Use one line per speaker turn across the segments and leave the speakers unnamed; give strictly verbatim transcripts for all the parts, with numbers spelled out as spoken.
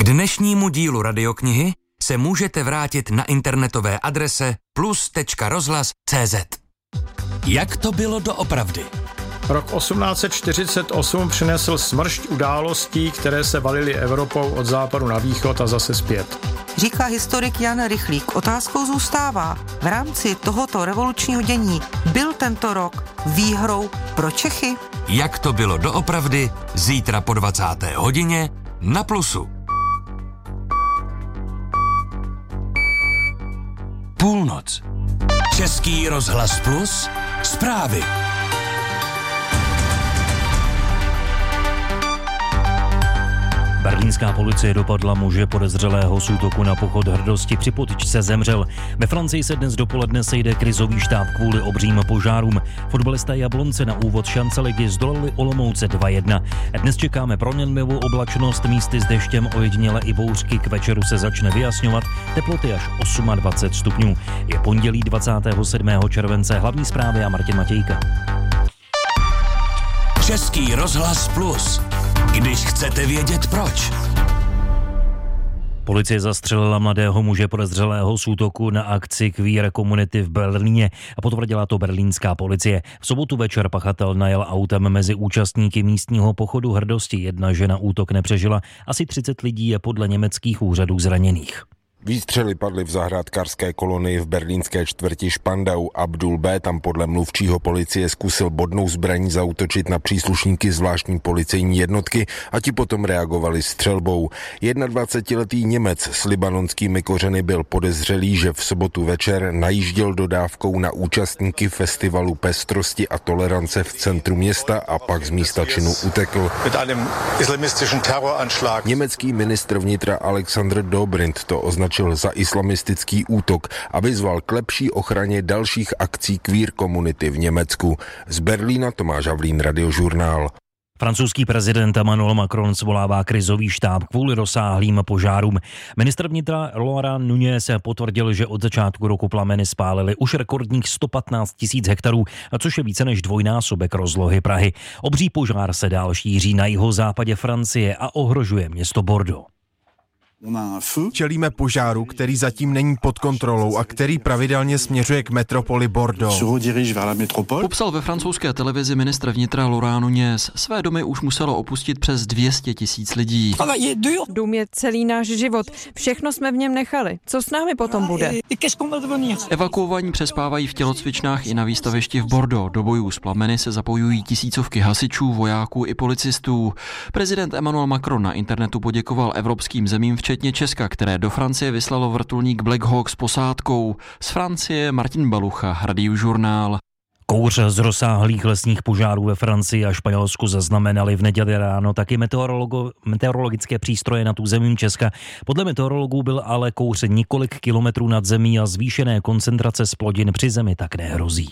dnešnímu dílu radioknihy se můžete vrátit na internetové adrese plus tečka rozhlas tečka cé zet. Jak to bylo doopravdy?
Rok osmnáct set čtyřicet osm přinesl smršť událostí, které se valily Evropou od západu na východ a zase zpět.
Říká historik Jan Rychlík. Otázkou zůstává, v rámci tohoto revolučního dění byl tento rok výhrou pro Čechy?
Jak to bylo doopravdy? Zítra po dvacáté hodině na Plusu. Půlnoc. Český rozhlas Plus. Zprávy.
Berlínská policie dopadla muže podezřelého z útoku na pochod hrdosti, při potyčce zemřel. Ve Francii se dnes dopoledne sejde krizový štáb kvůli obřím požárům. Fotbalisté Jablonce na úvod šance ligy zdolali Olomouce dva jedna. Dnes čekáme proměnlivou oblačnost, místy s deštěm, ojediněle i bouřky. K večeru se začne vyjasňovat, teploty až dvacet osm stupňů. Je pondělí dvacátého sedmého července, hlavní zprávy a Martin Matějka.
Český rozhlas Plus. Když chcete vědět proč.
Policie zastřelila mladého muže podezřelého z útoku na akci Queer Community v Berlíně a potvrdila to berlínská policie. V sobotu večer pachatel najel autem mezi účastníky místního pochodu hrdosti. Jedna žena útok nepřežila, asi třicet lidí je podle německých úřadů zraněných.
Výstřely padly v zahrádkářské kolonii v berlínské čtvrti Spandau. Abdul B. tam podle mluvčího policie zkusil bodnou zbraní zaútočit na příslušníky zvláštní policejní jednotky a ti potom reagovali střelbou. dvacetiletý Němec s libanonskými kořeny byl podezřelý, že v sobotu večer najížděl dodávkou na účastníky festivalu pestrosti a tolerance v centru města a pak z místa činu utekl. Německý ministr vnitra Alexander Dobrindt to označil za islamistický útok a vyzval k lepší ochraně dalších akcí queer komunity v Německu. Z Berlína Tomáš Havlín, Radiožurnál.
Francouzský prezident Emmanuel Macron svolává krizový štáb kvůli rozsáhlým požárům. Ministr vnitra Laurent Nunez potvrdil, že od začátku roku plameny spálily už rekordních sto patnáct tisíc hektarů, což je více než dvojnásobek rozlohy Prahy. Obří požár se dál šíří na jihozápadě Francie a ohrožuje město Bordeaux.
Čelíme požáru, který zatím není pod kontrolou a který pravidelně směřuje k metropoli Bordeaux.
Popsal ve francouzské televizi ministr vnitra Laurent Nunez. Své domy už muselo opustit přes dvě stě tisíc lidí.
Dům je celý náš život. Všechno jsme v něm nechali. Co s námi potom bude?
Evakuovaní přespávají v tělocvičnách i na výstavišti v Bordeaux. Do bojů s plameny se zapojují tisícovky hasičů, vojáků i policistů. Prezident Emmanuel Macron na internetu poděkoval evropským zemím včetně Česka, které do Francie vyslalo vrtulník Black Hawk s posádkou. Z Francie Martin Balucha, Radiožurnál.
Kouř z rozsáhlých lesních požárů ve Francii a Španělsku zaznamenali v neděli ráno taky meteorologo, meteorologické přístroje nad územím Česka. Podle meteorologů byl ale kouř několik kilometrů nad zemí a zvýšené koncentrace zplodin při zemi tak nehrozí.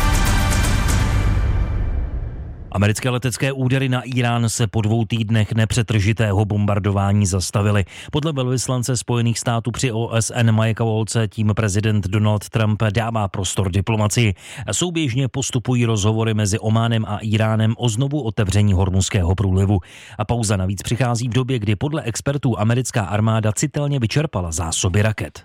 Americké letecké údery na Irán se po dvou týdnech nepřetržitého bombardování zastavily. Podle velvyslance Spojených států při O S N Mikea Waltze tím prezident Donald Trump dává prostor diplomacii. Souběžně postupují rozhovory mezi Ománem a Iránem o znovu otevření Hormuzského průlivu. A pauza navíc přichází v době, kdy podle expertů americká armáda citelně vyčerpala zásoby raket.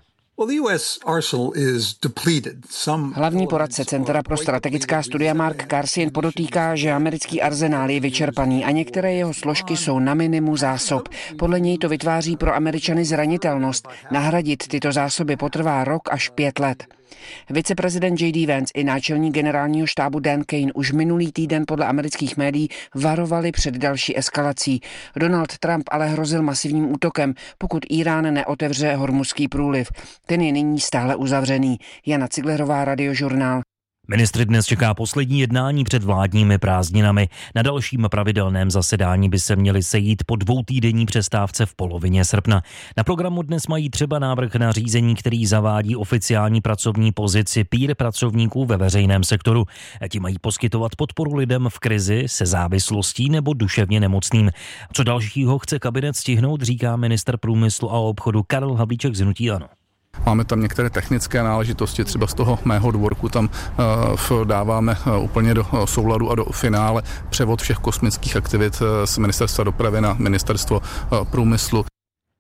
Hlavní poradce Centra pro strategická studia Mark Karsin podotýká, že americký arzenál je vyčerpaný a některé jeho složky jsou na minimu zásob. Podle něj to vytváří pro Američany zranitelnost. Nahradit tyto zásoby potrvá rok až pět let. Viceprezident J D Vance i náčelník generálního štábu Dan Kane už minulý týden podle amerických médií varovali před další eskalací. Donald Trump ale hrozil masivním útokem, pokud Irán neotevře Hormuzský průliv. Ten je nyní stále uzavřený. Jana Ciglerová, Radiožurnál.
Ministry dnes čeká poslední jednání před vládními prázdninami. Na dalším pravidelném zasedání by se měli sejít po dvoutýdenní přestávce v polovině srpna. Na programu dnes mají třeba návrh na řízení, který zavádí oficiální pracovní pozici peer pracovníků ve veřejném sektoru. Ti mají poskytovat podporu lidem v krizi se závislostí nebo duševně nemocným. Co dalšího chce kabinet stihnout, říká ministr průmyslu a obchodu Karel Havlíček z hnutí ANO.
Máme tam některé technické náležitosti, třeba z toho mého dvorku tam uh, dáváme uh, úplně do uh, souladu a do finále převod všech kosmických aktivit uh, z ministerstva dopravy na ministerstvo uh, průmyslu.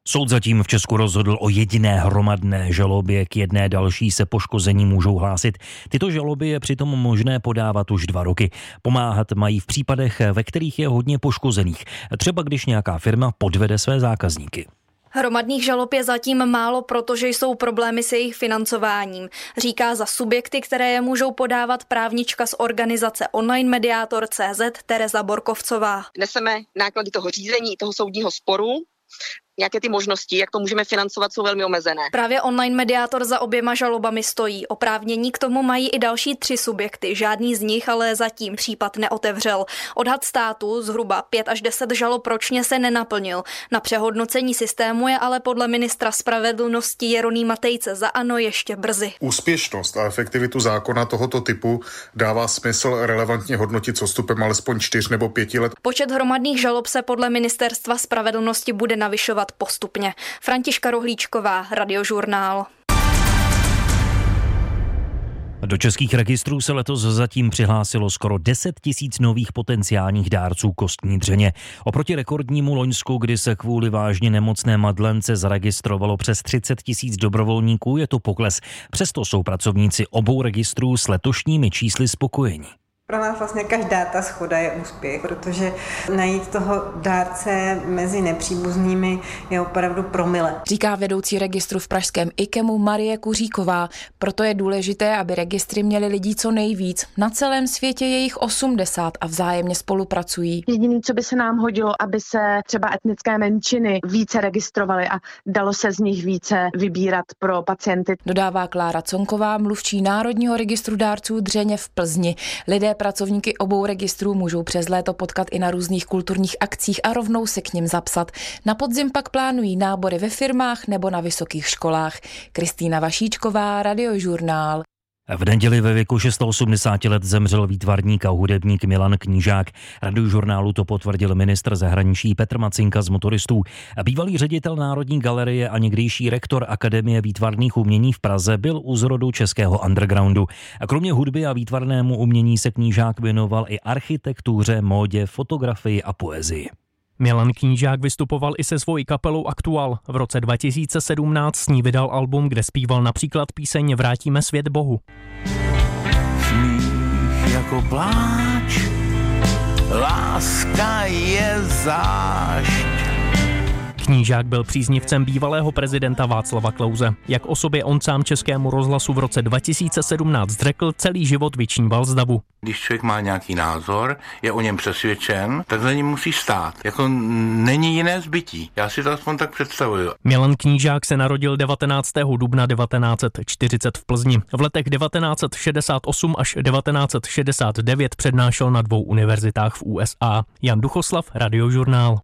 Soud zatím v Česku rozhodl o jediné hromadné žalobě, k jedné další se poškození můžou hlásit. Tyto žaloby je přitom možné podávat už dva roky. Pomáhat mají v případech, ve kterých je hodně poškozených. Třeba když nějaká firma podvede své zákazníky.
Hromadných žalob je zatím málo, protože jsou problémy s jejich financováním, říká za subjekty, které je můžou podávat právnička z organizace Online Mediátor tečka cé zet Tereza Borkovcová.
Neseme náklady toho řízení, toho soudního sporu. Nějaké ty možnosti, jak to můžeme financovat, jsou velmi omezené.
Právě Online Mediátor za oběma žalobami stojí. Oprávnění k tomu mají i další tři subjekty. Žádný z nich ale zatím případ neotevřel. Odhad státu zhruba pět až deset žalob ročně se nenaplnil. Na přehodnocení systému je ale podle ministra spravedlnosti Jeronýma Tejce za ANO ještě brzy.
Úspěšnost a efektivitu zákona tohoto typu dává smysl relevantně hodnotit s odstupem alespoň čtyř nebo pěti let.
Počet hromadných žalob se podle ministerstva spravedlnosti bude navyšovat postupně. Františka Rohlíčková, Radiožurnál.
Do českých registrů se letos zatím přihlásilo skoro deset tisíc nových potenciálních dárců kostní dřeně. Oproti rekordnímu loňsku, kdy se kvůli vážně nemocné Madlence zaregistrovalo přes třicet tisíc dobrovolníků, je to pokles. Přesto jsou pracovníci obou registrů s letošními čísly spokojení.
Pro nás vlastně každá ta shoda je úspěch, protože najít toho dárce mezi nepříbuznými je opravdu promile.
Říká vedoucí registru v pražském IKEMu Marie Kuříková. Proto je důležité, aby registry měly lidí co nejvíc. Na celém světě je jich osmdesát a vzájemně spolupracují.
Jediné, co by se nám hodilo, aby se třeba etnické menšiny více registrovaly a dalo se z nich více vybírat pro pacienty.
Dodává Klára Conková, mluvčí Národního registru dárců dřeně v Plzni. Lidé pracovníky obou registrů můžou přes léto potkat i na různých kulturních akcích a rovnou se k nim zapsat. Na podzim pak plánují nábory ve firmách nebo na vysokých školách. Kristýna Vašíčková, Radiožurnál.
V neděli ve věku osmdesáti šesti let zemřel výtvarník a hudebník Milan Knížák. Radiožurnálu to potvrdil ministr zahraničí Petr Macinka z Motoristů. Bývalý ředitel Národní galerie a někdejší rektor Akademie výtvarných umění v Praze byl u zrodu českého undergroundu. A kromě hudby a výtvarnému umění se Knížák věnoval i architektuře, módě, fotografii a poezii.
Milan Knížák vystupoval i se svojí kapelou Aktuál. V roce dva tisíce sedmnáct s ní vydal album, kde zpíval například píseň Vrátíme svět Bohu.
Smích jako pláč, láska je zášť.
Knížák byl příznivcem bývalého prezidenta Václava Klause. Jak o sobě on sám Českému rozhlasu v roce dva tisíce sedmnáct řekl, celý život vyčníval z davu.
Když člověk má nějaký názor, je o něm přesvědčen, tak za ním musí stát. Jako není jiné zbytí. Já si to aspoň tak představuju.
Milan Knížák se narodil devatenáctého dubna devatenáct set čtyřicet v Plzni. V letech devatenáct set šedesát osm až devatenáct set šedesát devět přednášel na dvou univerzitách v U S A. Jan Duchoslav, Radiožurnál.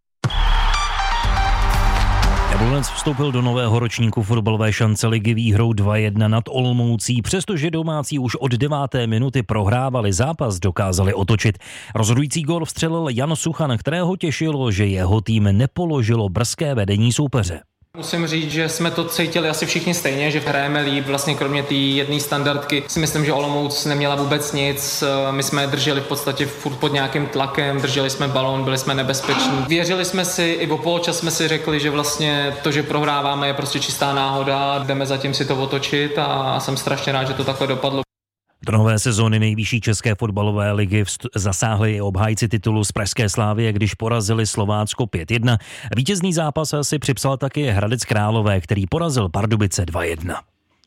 Jablonec vstoupil do nového ročníku fotbalové šance ligy výhrou dva jedna nad Olomoucí, přestože domácí už od deváté minuty prohrávali zápas, dokázali otočit. Rozhodující gól vstřelil Jan Suchan, kterého těšilo, že jeho tým nepoložilo brzké vedení soupeře.
Musím říct, že jsme to cítili asi všichni stejně, že hrajeme líp, vlastně kromě té jedné standardky si myslím, že Olomouc neměla vůbec nic, my jsme drželi v podstatě furt pod nějakým tlakem, drželi jsme balón, byli jsme nebezpeční. Věřili jsme si, i o poločas jsme si řekli, že vlastně to, že prohráváme, je prostě čistá náhoda, jdeme zatím si to otočit a jsem strašně rád, že to takhle dopadlo.
Do nové sezóny nejvyšší české fotbalové ligy zasáhli i obhájci titulu z pražské Slávie, když porazili Slovácko pět jedna. Vítězný zápas si připsal taky Hradec Králové, který porazil Pardubice dva jedna.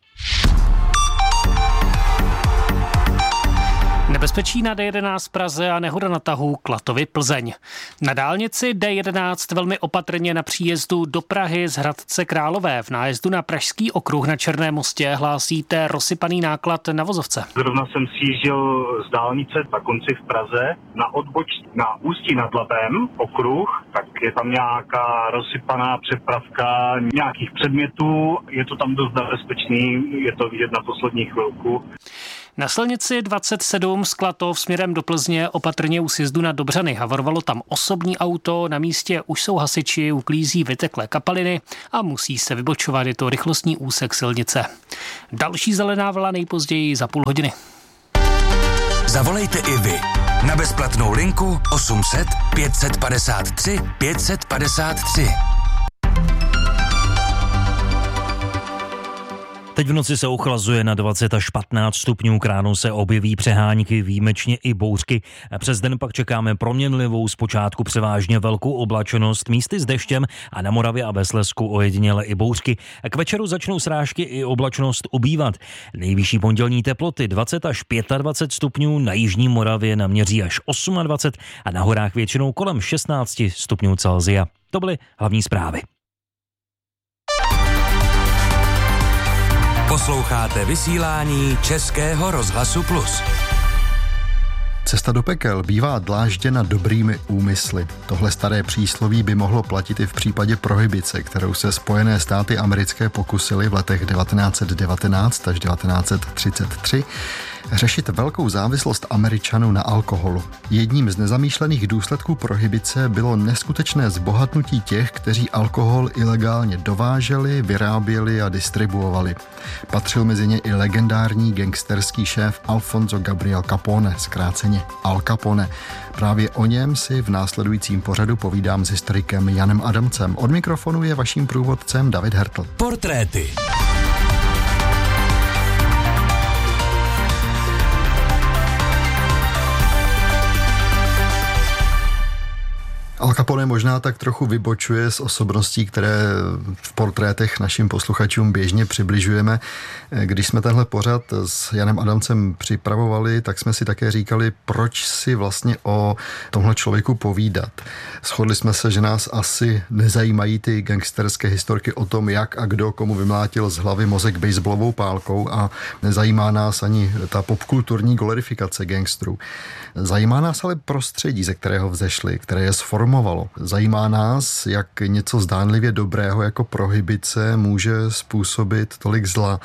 Nebezpečí na D jedenáct v Praze a nehoda na tahu Klatovy Plzeň. Na dálnici D jedenáct velmi opatrně na příjezdu do Prahy z Hradce Králové. V nájezdu na Pražský okruh na Černém mostě hlásíte rozsypaný náklad na vozovce.
Zrovna jsem sjížděl z dálnice na konci v Praze na odboč na Ústí nad Labem okruh, tak je tam nějaká rozsypaná přepravka nějakých předmětů, je to tam dost nebezpečný, je to vidět na poslední chvilku.
Na silnici dvacet sedm z Klatov směrem do Plzně opatrně u sjezdu na Dobřany. Havarovalo tam osobní auto, na místě už jsou hasiči, uklízí vyteklé kapaliny a musí se vybočovat, je to rychlostní úsek silnice. Další zelená vlna nejpozději za půl hodiny.
Zavolejte i vy na bezplatnou linku osm set pět set padesát tři pět set padesát tři.
Teď v noci se ochlazuje na dvacet až patnáct stupňů, k ránu se objeví přehánky, výjimečně i bouřky. Přes den pak čekáme proměnlivou, zpočátku převážně velkou oblačenost, místy s deštěm a na Moravě a ve Slezsku ojediněle i bouřky. K večeru začnou srážky i oblačnost ubývat. Nejvyšší pondělní teploty dvacet až dvacet pět stupňů, na jižní Moravě naměří až dvacet osm a na horách většinou kolem šestnáct stupňů Celsia. To byly hlavní zprávy.
Posloucháte vysílání Českého rozhlasu Plus.
Cesta do pekel bývá dlážděna dobrými úmysly. Tohle staré přísloví by mohlo platit i v případě prohibice, kterou se Spojené státy americké pokusily v letech devatenáct set devatenáct až devatenáct set třicet tři řešit velkou závislost Američanů na alkoholu. Jedním z nezamýšlených důsledků prohibice bylo neskutečné zbohatnutí těch, kteří alkohol ilegálně dováželi, vyráběli a distribuovali. Patřil mezi ně i legendární gangsterský šéf Alfonso Gabriel Capone, zkráceně Al Capone. Právě o něm si v následujícím pořadu povídám s historikem Janem Adamcem. Od mikrofonu je vaším průvodcem David Hertl.
Portréty.
Al Capone možná tak trochu vybočuje z osobností, které v portrétech našim posluchačům běžně přibližujeme. Když jsme tenhle pořad s Janem Adamcem připravovali, tak jsme si také říkali, proč si vlastně o tomhle člověku povídat. Shodli jsme se, že nás asi nezajímají ty gangsterské historky o tom, jak a kdo komu vymlátil z hlavy mozek baseballovou pálkou a nezajímá nás ani ta popkulturní glorifikace gangsterů. Zajímá nás ale prostředí, ze kterého vzešli, které je sformovalo. Zajímá nás, jak něco zdánlivě dobrého jako prohibice může způsobit tolik zla.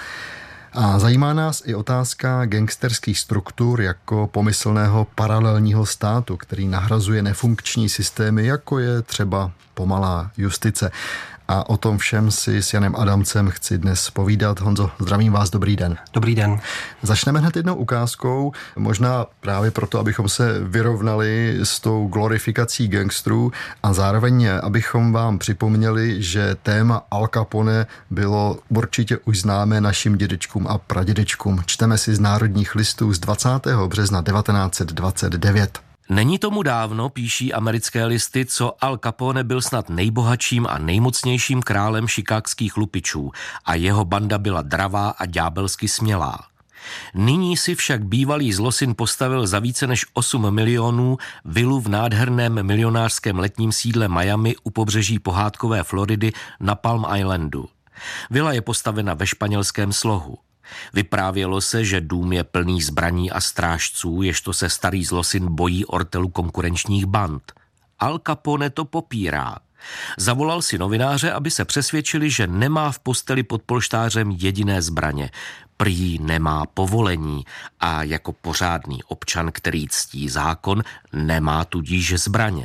A zajímá nás i otázka gangsterských struktur jako pomyslného paralelního státu, který nahrazuje nefunkční systémy, jako je třeba pomalá justice. A o tom všem si s Janem Adamcem chci dnes povídat. Honzo, zdravím vás, dobrý den.
Dobrý den.
Začneme hned jednou ukázkou, možná právě proto, abychom se vyrovnali s tou glorifikací gangsterů a zároveň, abychom vám připomněli, že téma Al Capone bylo určitě už známé našim dědečkům a pradědečkům. Čteme si z Národních listů z dvacátého března devatenáct set dvacet devět.
Není tomu dávno, píší americké listy, co Al Capone byl snad nejbohatším a nejmocnějším králem chicagských lupičů a jeho banda byla dravá a ďábelsky smělá. Nyní si však bývalý zlosin postavil za více než osm milionů vilu v nádherném milionářském letním sídle Miami u pobřeží pohádkové Floridy na Palm Islandu. Vila je postavena ve španělském slohu. Vyprávělo se, že dům je plný zbraní a strážců, ježto se starý zlosin bojí ortelu konkurenčních band. Al Capone to popírá. Zavolal si novináře, aby se přesvědčili, že nemá v posteli pod polštářem jediné zbraně. Prý nemá povolení a jako pořádný občan, který ctí zákon, nemá tudíž zbraně.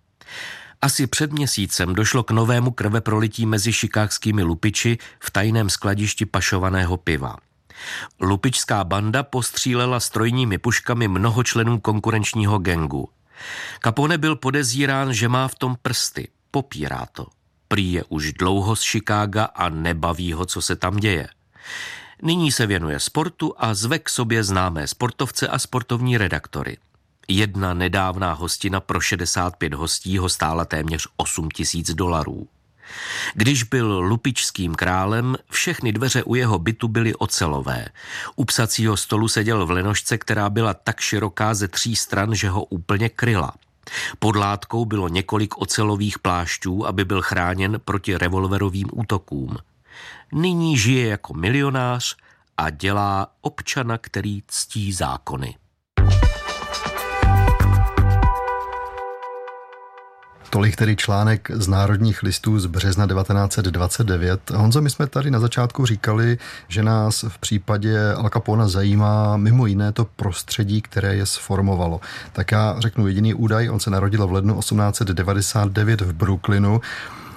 Asi před měsícem došlo k novému krveprolití mezi chicagskými lupiči v tajném skladišti pašovaného piva. Lupičská banda postřílela strojními puškami mnoho členů konkurenčního gangu. Capone byl podezírán, že má v tom prsty. Popírá to. Prý je už dlouho z Chicaga a nebaví ho, co se tam děje. Nyní se věnuje sportu a zve k sobě známé sportovce a sportovní redaktory. Jedna nedávná hostina pro šedesát pět hostí ho stála téměř osm tisíc dolarů. Když byl lupičským králem, všechny dveře u jeho bytu byly ocelové. U psacího stolu seděl v lenošce, která byla tak široká ze tří stran, že ho úplně kryla. Pod látkou bylo několik ocelových plášťů, aby byl chráněn proti revolverovým útokům. Nyní žije jako milionář a dělá občana, který ctí zákony.
Tolik tedy článek z Národních listů z března devatenáct set dvacet devět. Honzo, my jsme tady na začátku říkali, že nás v případě Al Capona zajímá mimo jiné to prostředí, které je sformovalo. Tak já řeknu jediný údaj, on se narodil v lednu osmnáct set devadesát devět v Brooklynu.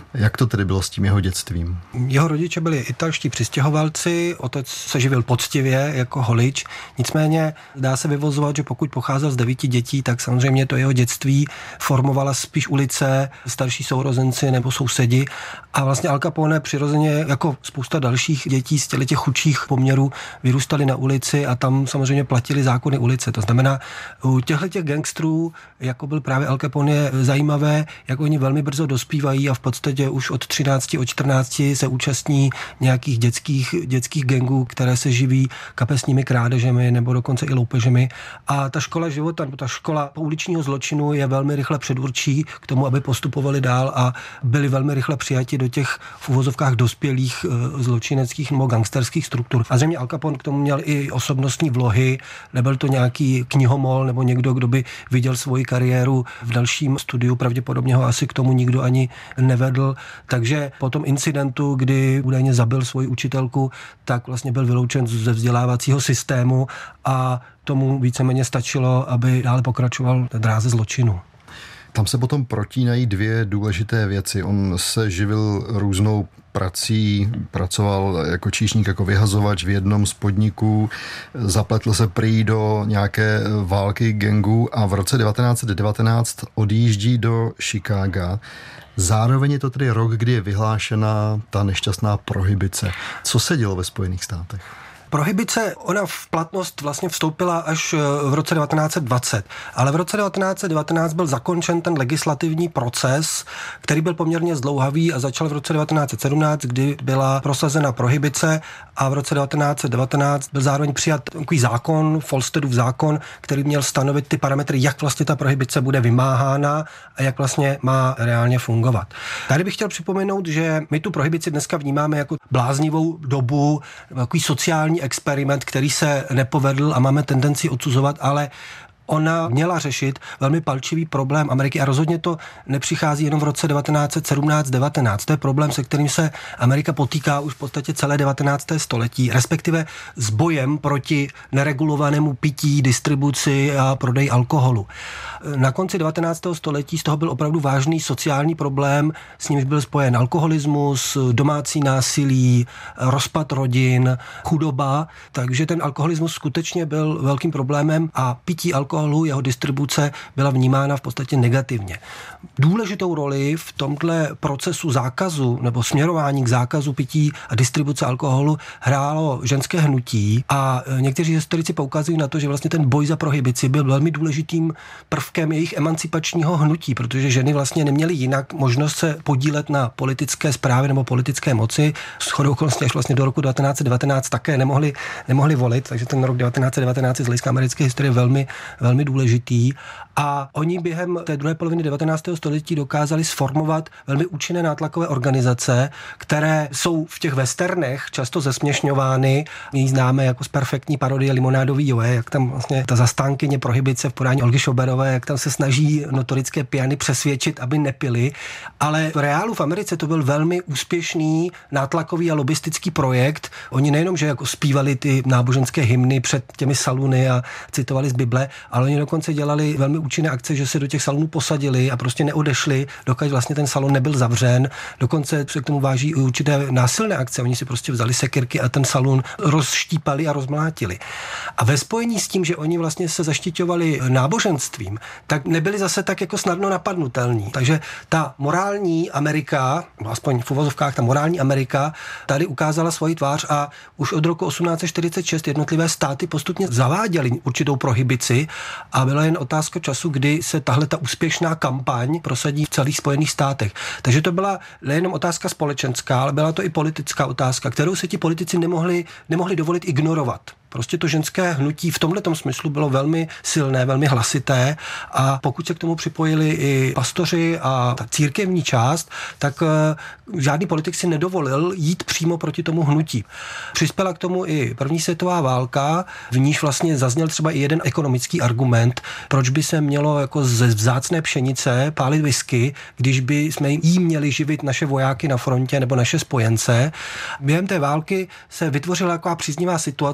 Jak to tedy bylo s tím jeho dětstvím?
Jeho rodiče byli italští přistěhovalci, otec se živil poctivě jako holič, nicméně dá se vyvozovat, že pokud pocházel z devíti dětí, tak samozřejmě to jeho dětství formovala spíš ulice, starší sourozenci nebo sousedi a vlastně Al Capone přirozeně jako spousta dalších dětí z těch chudších poměrů vyrůstali na ulici a tam samozřejmě platili zákony ulice. To znamená, u těchto těch gangstrů, jako byl právě Al Capone, je zajímavé, jak oni velmi brzo dospívají a v podstatě už od třinácti, od čtrnácti se účastní nějakých dětských, dětských gangů, které se živí kapesními krádežemi nebo dokonce i loupežemi. A ta škola života, ta škola pouličního zločinu je velmi rychle předurčí k tomu, aby postupovali dál a byli velmi rychle přijati do těch v uvozovkách dospělých zločineckých nebo gangsterských struktur. A zřejmě Al Capone k tomu měl i osobnostní vlohy, nebyl to nějaký knihomol nebo někdo, kdo by viděl svoji kariéru v dalším studiu, pravděpodobně ho asi k tomu nikdo ani nevedl. Takže po tom incidentu, kdy údajně zabil svoji učitelku, tak vlastně byl vyloučen ze vzdělávacího systému a tomu víceméně stačilo, aby dále pokračoval v dráze zločinu.
Tam se potom protínají dvě důležité věci. On se živil různou prací, pracoval jako číšník, jako vyhazovač v jednom z podniků, zapletl se prý do nějaké války gangů a v roce devatenáct set devatenáct odjíždí do Chicaga. Zároveň je to tedy rok, kdy je vyhlášena ta nešťastná prohibice. Co se dělo ve Spojených státech?
Prohibice, ona v platnost vlastně vstoupila až v roce devatenáct set dvacet, ale v roce devatenáct set devatenáct byl zakončen ten legislativní proces, který byl poměrně zdlouhavý a začal v roce devatenáct set sedmnáct, kdy byla prosazena prohibice a v roce devatenáct set devatenáct byl zároveň přijat takový zákon, Volsteadův zákon, který měl stanovit ty parametry, jak vlastně ta prohibice bude vymáhána a jak vlastně má reálně fungovat. Tady bych chtěl připomenout, že my tu prohibici dneska vnímáme jako bláznivou dobu, takový sociální experiment, který se nepovedl a máme tendenci odsuzovat, ale ona měla řešit velmi palčivý problém Ameriky a rozhodně to nepřichází jenom v roce devatenáct set sedmnáct devatenáct. To je problém, se kterým se Amerika potýká už v podstatě celé devatenácté století, respektive s bojem proti neregulovanému pití, distribuci a prodeji alkoholu. Na konci devatenáctého století z toho byl opravdu vážný sociální problém, s nímž byl spojen alkoholismus, domácí násilí, rozpad rodin, chudoba, takže ten alkoholismus skutečně byl velkým problémem a pití alkoholu, jeho distribuce byla vnímána v podstatě negativně. Důležitou roli v tomhle procesu zákazu nebo směrování k zákazu pití a distribuce alkoholu hrálo ženské hnutí a někteří historici poukazují na to, že vlastně ten boj za prohibici byl velmi důležitým prvkem jejich emancipačního hnutí, protože ženy vlastně neměly jinak možnost se podílet na politické správě nebo politické moci. Shodou okolností až vlastně do roku devatenáct set devatenáct také nemohli, nemohli volit, takže ten rok devatenáct set devatenáct je z hlediska americké historie velmi, velmi důležitý. A oni během té druhé poloviny devatenáctého století dokázali sformovat velmi účinné nátlakové organizace, které jsou v těch westernech často zesměšňovány. My ji známe jako z perfektní parodie Limonádový Joe, jak tam vlastně ta zastánkyně prohibice v podání Olgy Schoberové, jak tam se snaží notorické pijany přesvědčit, aby nepili. Ale v reálu v Americe to byl velmi úspěšný nátlakový a lobistický projekt. Oni nejenom, že jako zpívali ty náboženské hymny před těmi saluny a citovali z Bible, ale oni dokonce dělali velmi účinné akce, že se do těch salonů posadili a prostě neodešli, dokud vlastně ten salon nebyl zavřen. Dokonce se k tomu váží určité násilné akce. Oni si prostě vzali sekyrky a ten salon rozštípali a rozmlátili. A ve spojení s tím, že oni vlastně se zaštiťovali náboženstvím, tak nebyli zase tak jako snadno napadnutelní. Takže ta morální Amerika, aspoň v uvozovkách ta morální Amerika, tady ukázala svoji tvář a už od roku osmnáct set čtyřicet šest jednotlivé státy postupně zaváděly určitou prohibici a byla jen otázka času, kdy se tahle ta úspěšná kampaň prosadí v celých Spojených státech. Takže to byla nejenom otázka společenská, ale byla to i politická otázka, kterou se ti politici nemohli, nemohli dovolit ignorovat. Prostě to ženské hnutí v tomhletom smyslu bylo velmi silné, velmi hlasité a pokud se k tomu připojili i pastoři a ta církevní část, tak žádný politik si nedovolil jít přímo proti tomu hnutí. Přispěla k tomu i první světová válka, v níž vlastně zazněl třeba i jeden ekonomický argument, proč by se mělo jako ze vzácné pšenice pálit whisky, když by jsme jí měli živit naše vojáky na frontě nebo naše spojence. Během té války se vytvořila taková příznivá situace, která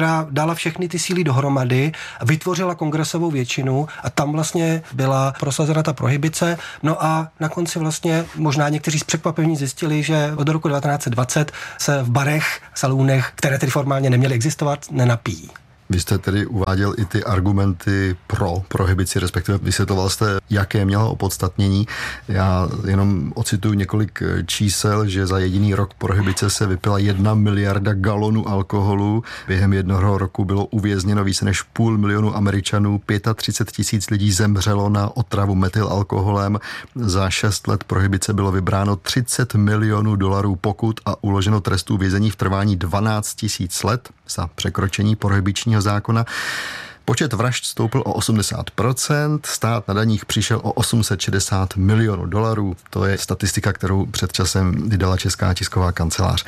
která dala všechny ty síly dohromady, vytvořila kongresovou většinu a tam vlastně byla prosazena ta prohibice. No a na konci vlastně možná někteří z překvapení zjistili, že od roku devatenáct set dvacet se v barech, salůnech, které tedy formálně neměly existovat, nenapijí.
Vy jste tedy uváděl i ty argumenty pro prohibici, respektive vysvětloval jste, jaké mělo opodstatnění. Já jenom ocituju několik čísel, že za jediný rok prohibice se vypila jedna miliarda galonů alkoholu. Během jednoho roku bylo uvězněno více než půl milionu Američanů, třicet pět tisíc lidí zemřelo na otravu metylalkoholem. Za šest let prohibice bylo vybráno třicet milionů dolarů pokut a uloženo trestů vězení v trvání dvanáct tisíc let za překročení prohibičního zákona. Počet vražd stoupl o osmdesát procent, stát na daních přišel o osm set šedesát milionů dolarů. To je statistika, kterou před časem vydala Česká tisková kancelář.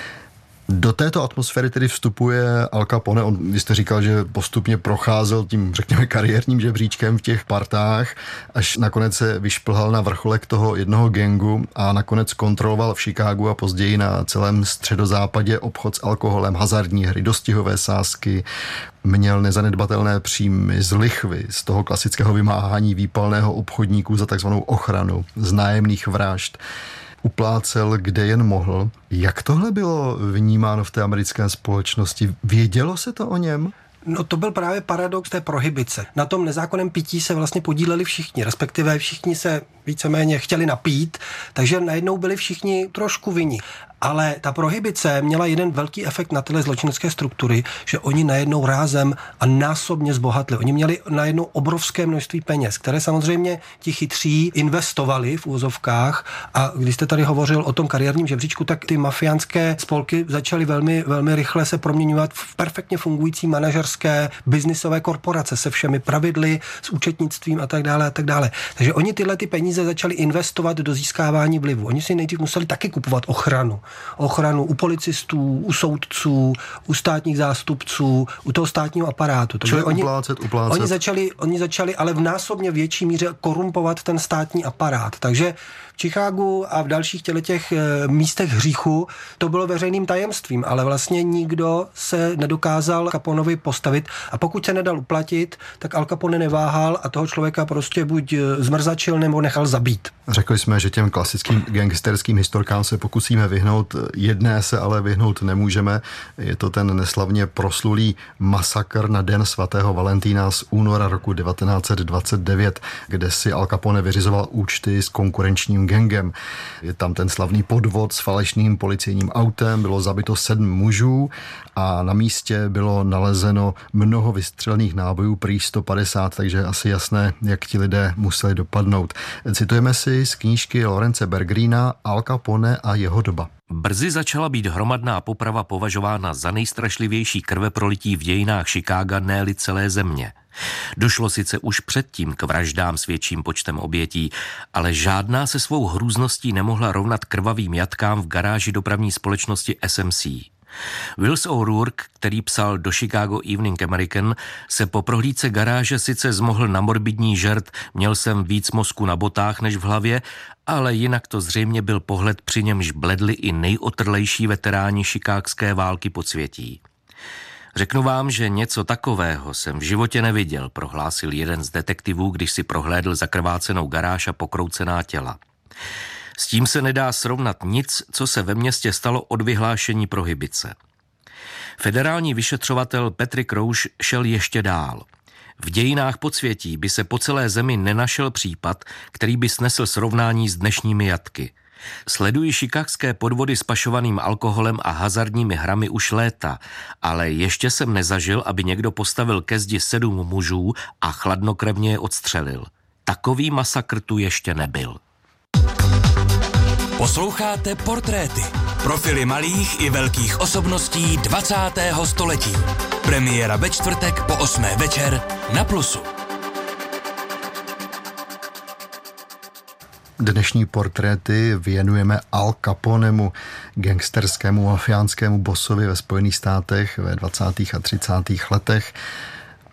Do této atmosféry tedy vstupuje Al Capone. On, vy jste říkal, že postupně procházel tím, řekněme, kariérním žebříčkem v těch partách, až nakonec se vyšplhal na vrcholek toho jednoho gangu a nakonec kontroloval v Chicagu a později na celém středozápadě obchod s alkoholem, hazardní hry, dostihové sázky. Měl nezanedbatelné příjmy z lichvy, z toho klasického vymáhání výpalného obchodníků za takzvanou ochranu, z nájemných vražd. Uplácel, kde jen mohl. Jak tohle bylo vnímáno v té americké společnosti? Vědělo se to o něm?
No to byl právě paradox té prohibice. Na tom nezákonném pití se vlastně podíleli všichni, respektive všichni se víceméně chtěli napít, takže najednou byli všichni trošku vinni. Ale ta prohibice měla jeden velký efekt na tyhle zločinecké struktury, že oni najednou rázem a násobně zbohatli. Oni měli najednou obrovské množství peněz, které samozřejmě ti chytří investovali v úvozovkách. A když jste tady hovořil o tom kariérním žebříčku, tak ty mafiánské spolky začaly velmi, velmi rychle se proměňovat v perfektně fungující manažerské biznisové korporace se všemi pravidly, s účetnictvím a tak dále a tak dále. Takže oni tyhle ty peníze začali investovat do získávání vlivu. Oni si nejdřív museli taky kupovat ochranu. Ochranu u policistů, u soudců, u státních zástupců, u toho státního aparátu.
Čili
oni,
uplácet, uplácet.
Oni začali, oni začali ale v násobně větší míře korumpovat ten státní aparát. Takže v Chicagu a v dalších těch místech hříchu to bylo veřejným tajemstvím, ale vlastně nikdo se nedokázal Caponovi postavit a pokud se nedal uplatit, tak Al Capone neváhal a toho člověka prostě buď zmrzačil nebo nechal zabít.
Řekli jsme, že těm klasickým gangsterským historkám se pokusíme vyhnout. Jedné se ale vyhnout nemůžeme. Je to ten neslavně proslulý masakr na den svatého Valentína z února roku devatenáct set dvacet devět, kde si Al Capone vyřizoval účty s konkurenčním gangem. Je tam ten slavný podvod s falešným policejním autem, bylo zabito sedm mužů a na místě bylo nalezeno mnoho vystřelených nábojů, prý sto padesát, takže asi jasné, jak ti lidé museli dopadnout. Citujeme si z knížky Lorence Bergerina Al Capone a jeho doba.
Brzy začala být hromadná poprava považována za nejstrašlivější krveprolití v dějinách Chicaga, ne-li celé země. Došlo sice už předtím k vraždám s větším počtem obětí, ale žádná se svou hrůzností nemohla rovnat krvavým jatkám v garáži dopravní společnosti S M C. Wills O'Rourke, který psal do Chicago Evening American, se po prohlídce garáže sice zmohl na morbidní žert, měl jsem víc mozku na botách než v hlavě, ale jinak to zřejmě byl pohled, při němž bledli i nejotrlejší veteráni chicagské války podsvětí. Řeknu vám, že něco takového jsem v životě neviděl, prohlásil jeden z detektivů, když si prohlédl zakrvácenou garáž a pokroucená těla. S tím se nedá srovnat nic, co se ve městě stalo od vyhlášení prohibice. Federální vyšetřovatel Patrick Roush šel ještě dál. V dějinách podsvětí by se po celé zemi nenašel případ, který by snesl srovnání s dnešními jatky. Sleduji chicagské podvody s pašovaným alkoholem a hazardními hrami už léta, ale ještě jsem nezažil, aby někdo postavil ke zdi sedm mužů a chladnokrevně je odstřelil. Takový masakr tu ještě nebyl.
Posloucháte Portréty. Profily malých i velkých osobností dvacátého století. Premiéra ve čtvrtek po osmé večer na Plusu.
Dnešní Portréty věnujeme Al Caponemu, gangsterskému mafiánskému bosovi ve Spojených státech ve dvacátých a třicátých letech.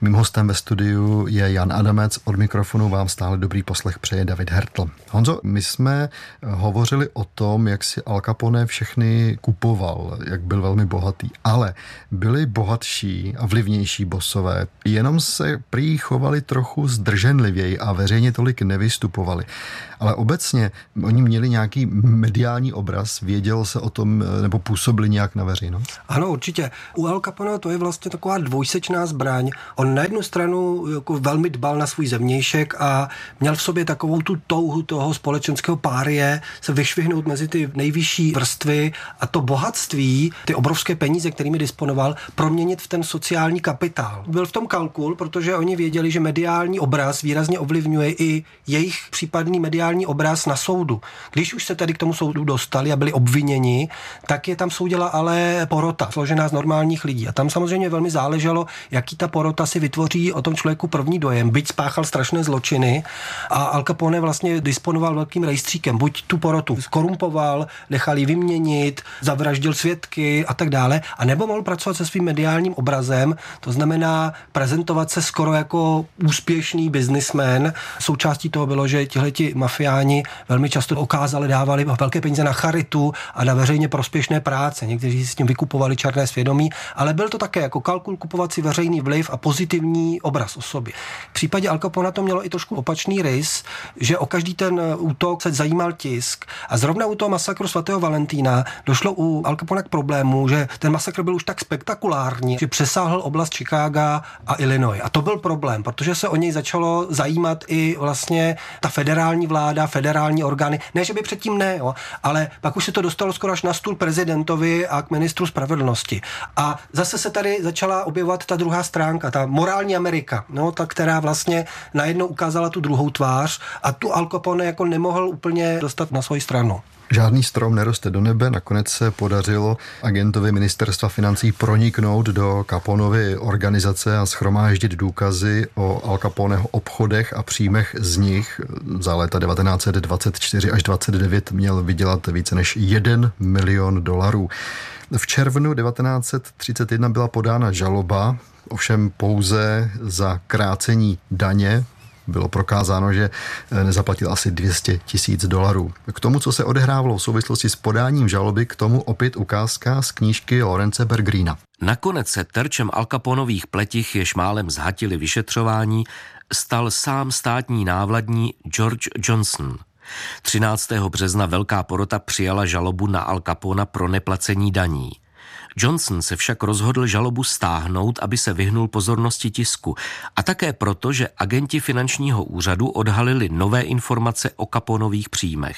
Mým hostem ve studiu je Jan Adamec, od mikrofonu vám stále dobrý poslech přeje David Hertl. Honzo, my jsme hovořili o tom, jak si Al Capone všechny kupoval, jak byl velmi bohatý, ale byli bohatší a vlivnější bosové, jenom se prý chovali trochu zdrženlivěji a veřejně tolik nevystupovali. Ale obecně oni měli nějaký mediální obraz, věděl se o tom, nebo působili nějak na veřejnost?
Ano, určitě. U Al Capone to je vlastně taková dvojsečná zbraň. On na jednu stranu jako velmi dbal na svůj zevnějšek a měl v sobě takovou tu touhu toho společenského párie se vyšvihnout mezi ty nejvyšší vrstvy a to bohatství, ty obrovské peníze, kterými disponoval, proměnit v ten sociální kapitál. Byl v tom kalkul, protože oni věděli, že mediální obraz výrazně ovlivňuje i jejich případný mediální obraz na soudu. Když už se tedy k tomu soudu dostali a byli obviněni, tak je tam soudila ale porota, složená z normálních lidí. A tam samozřejmě velmi záleželo, jaký ta porota si vytvoří o tom člověku první dojem. Byť spáchal strašné zločiny a Al Capone vlastně disponoval velkým rejstříkem. Buď tu porotu skorumpoval, nechal ji vyměnit, zavraždil svědky a tak dále, a nebo mohl pracovat se svým mediálním obrazem, to znamená prezentovat se skoro jako úspěšný biznismen. Součástí toho bylo, že tihleti mafiáni velmi často okázali, dávali velké peníze na charitu a na veřejně prospěšné práce. Někteří si s tím vykupovali černé svědomí, ale byl to také jako kalkul kupovat si veřejný vliv a pozitivní obraz o sobě. V případě Al Capone to mělo i trošku opačný rys, že o každý ten útok se zajímal tisk. A zrovna u toho masakru svatého Valentína došlo u Al Capone k problému, že ten masakr byl už tak spektakulární, že přesáhl oblast Chicaga a Illinois. A to byl problém, protože se o něj začalo zajímat i vlastně ta federální vláda, federální orgány. Ne, že by předtím ne, jo, ale pak už se to dostalo skoro až na stůl prezidentovi a k ministru spravedlnosti. A zase se tady začala objevovat ta druhá stránka, ta morální Amerika, no, ta, která vlastně najednou ukázala tu druhou tvář a tu Al Capone jako nemohl úplně dostat na svoji stranu.
Žádný strom neroste do nebe, nakonec se podařilo agentovi ministerstva financí proniknout do Caponovy organizace a shromáždit důkazy o Al Caponeho obchodech a příjmech z nich. Za léta devatenáct set dvacet čtyři až dvacet devět měl vydělat více než jeden milion dolarů. V červnu devatenáct set třicet jedna byla podána žaloba, ovšem pouze za krácení daně. Bylo prokázáno, že nezaplatil asi dvě stě tisíc dolarů. K tomu, co se odehrávalo v souvislosti s podáním žaloby, k tomu opět ukázka z knížky Lawrence Bergerina.
Nakonec se terčem Al Caponových pletich, jež málem zhatili vyšetřování, stal sám státní návladní George Johnson. třináctého března velká porota přijala žalobu na Al Capona pro neplacení daní. Johnson se však rozhodl žalobu stáhnout, aby se vyhnul pozornosti tisku, a také proto, že agenti finančního úřadu odhalili nové informace o Caponových příjmech.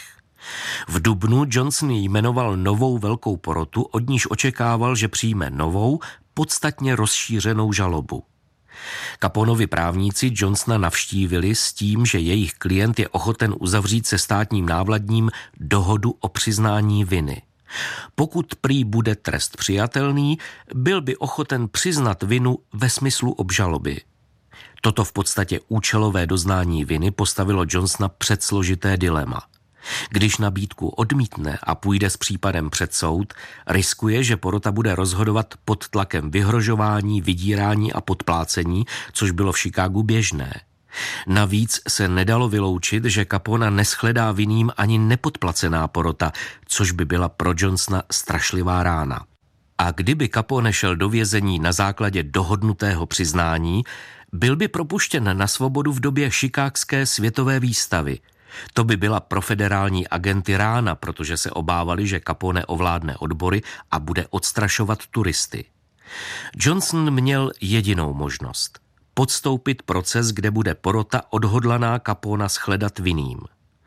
V dubnu Johnson jmenoval novou velkou porotu, od níž očekával, že přijme novou, podstatně rozšířenou žalobu. Caponovi právníci Johnsona navštívili s tím, že jejich klient je ochoten uzavřít se státním návladním dohodu o přiznání viny. Pokud prý bude trest přijatelný, byl by ochoten přiznat vinu ve smyslu obžaloby. Toto v podstatě účelové doznání viny postavilo Johnsona před složité dilema. Když nabídku odmítne a půjde s případem před soud, riskuje, že porota bude rozhodovat pod tlakem vyhrožování, vydírání a podplácení, což bylo v Chicagu běžné. Navíc se nedalo vyloučit, že Capona neschledá vinným ani nepodplacená porota, což by byla pro Johnsona strašlivá rána. A kdyby Capone šel do vězení na základě dohodnutého přiznání, byl by propuštěn na svobodu v době chicagské světové výstavy. To by byla pro federální agenty rána, protože se obávali, že Capone ovládne odbory a bude odstrašovat turisty. Johnson měl jedinou možnost – podstoupit proces, kde bude porota odhodlaná Capona shledat vinným.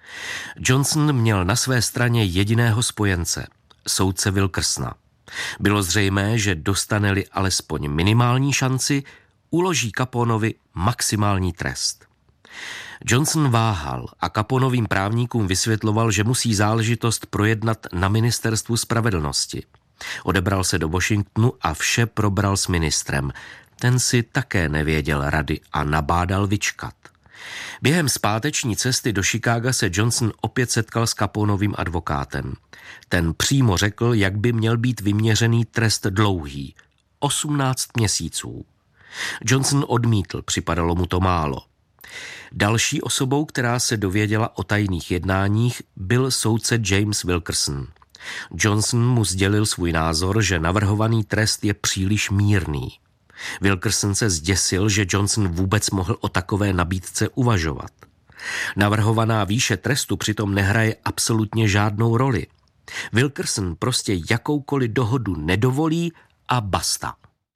Johnson měl na své straně jediného spojence, soudce Wilkersona. Bylo zřejmé, že dostane-li alespoň minimální šanci, uloží Caponovi maximální trest. Johnson váhal a Caponovým právníkům vysvětloval, že musí záležitost projednat na ministerstvu spravedlnosti. Odebral se do Washingtonu a vše probral s ministrem. Ten si také nevěděl rady a nabádal vyčkat. Během zpáteční cesty do Chicaga se Johnson opět setkal s Caponovým advokátem. Ten přímo řekl, jak by měl být vyměřený trest dlouhý – osmnáct měsíců. Johnson odmítl, připadalo mu to málo. Další osobou, která se dověděla o tajných jednáních, byl soudce James Wilkerson. Johnson mu sdělil svůj názor, že navrhovaný trest je příliš mírný. Wilkerson se zděsil, že Johnson vůbec mohl o takové nabídce uvažovat. Navrhovaná výše trestu přitom nehraje absolutně žádnou roli. Wilkerson prostě jakoukoliv dohodu nedovolí a basta.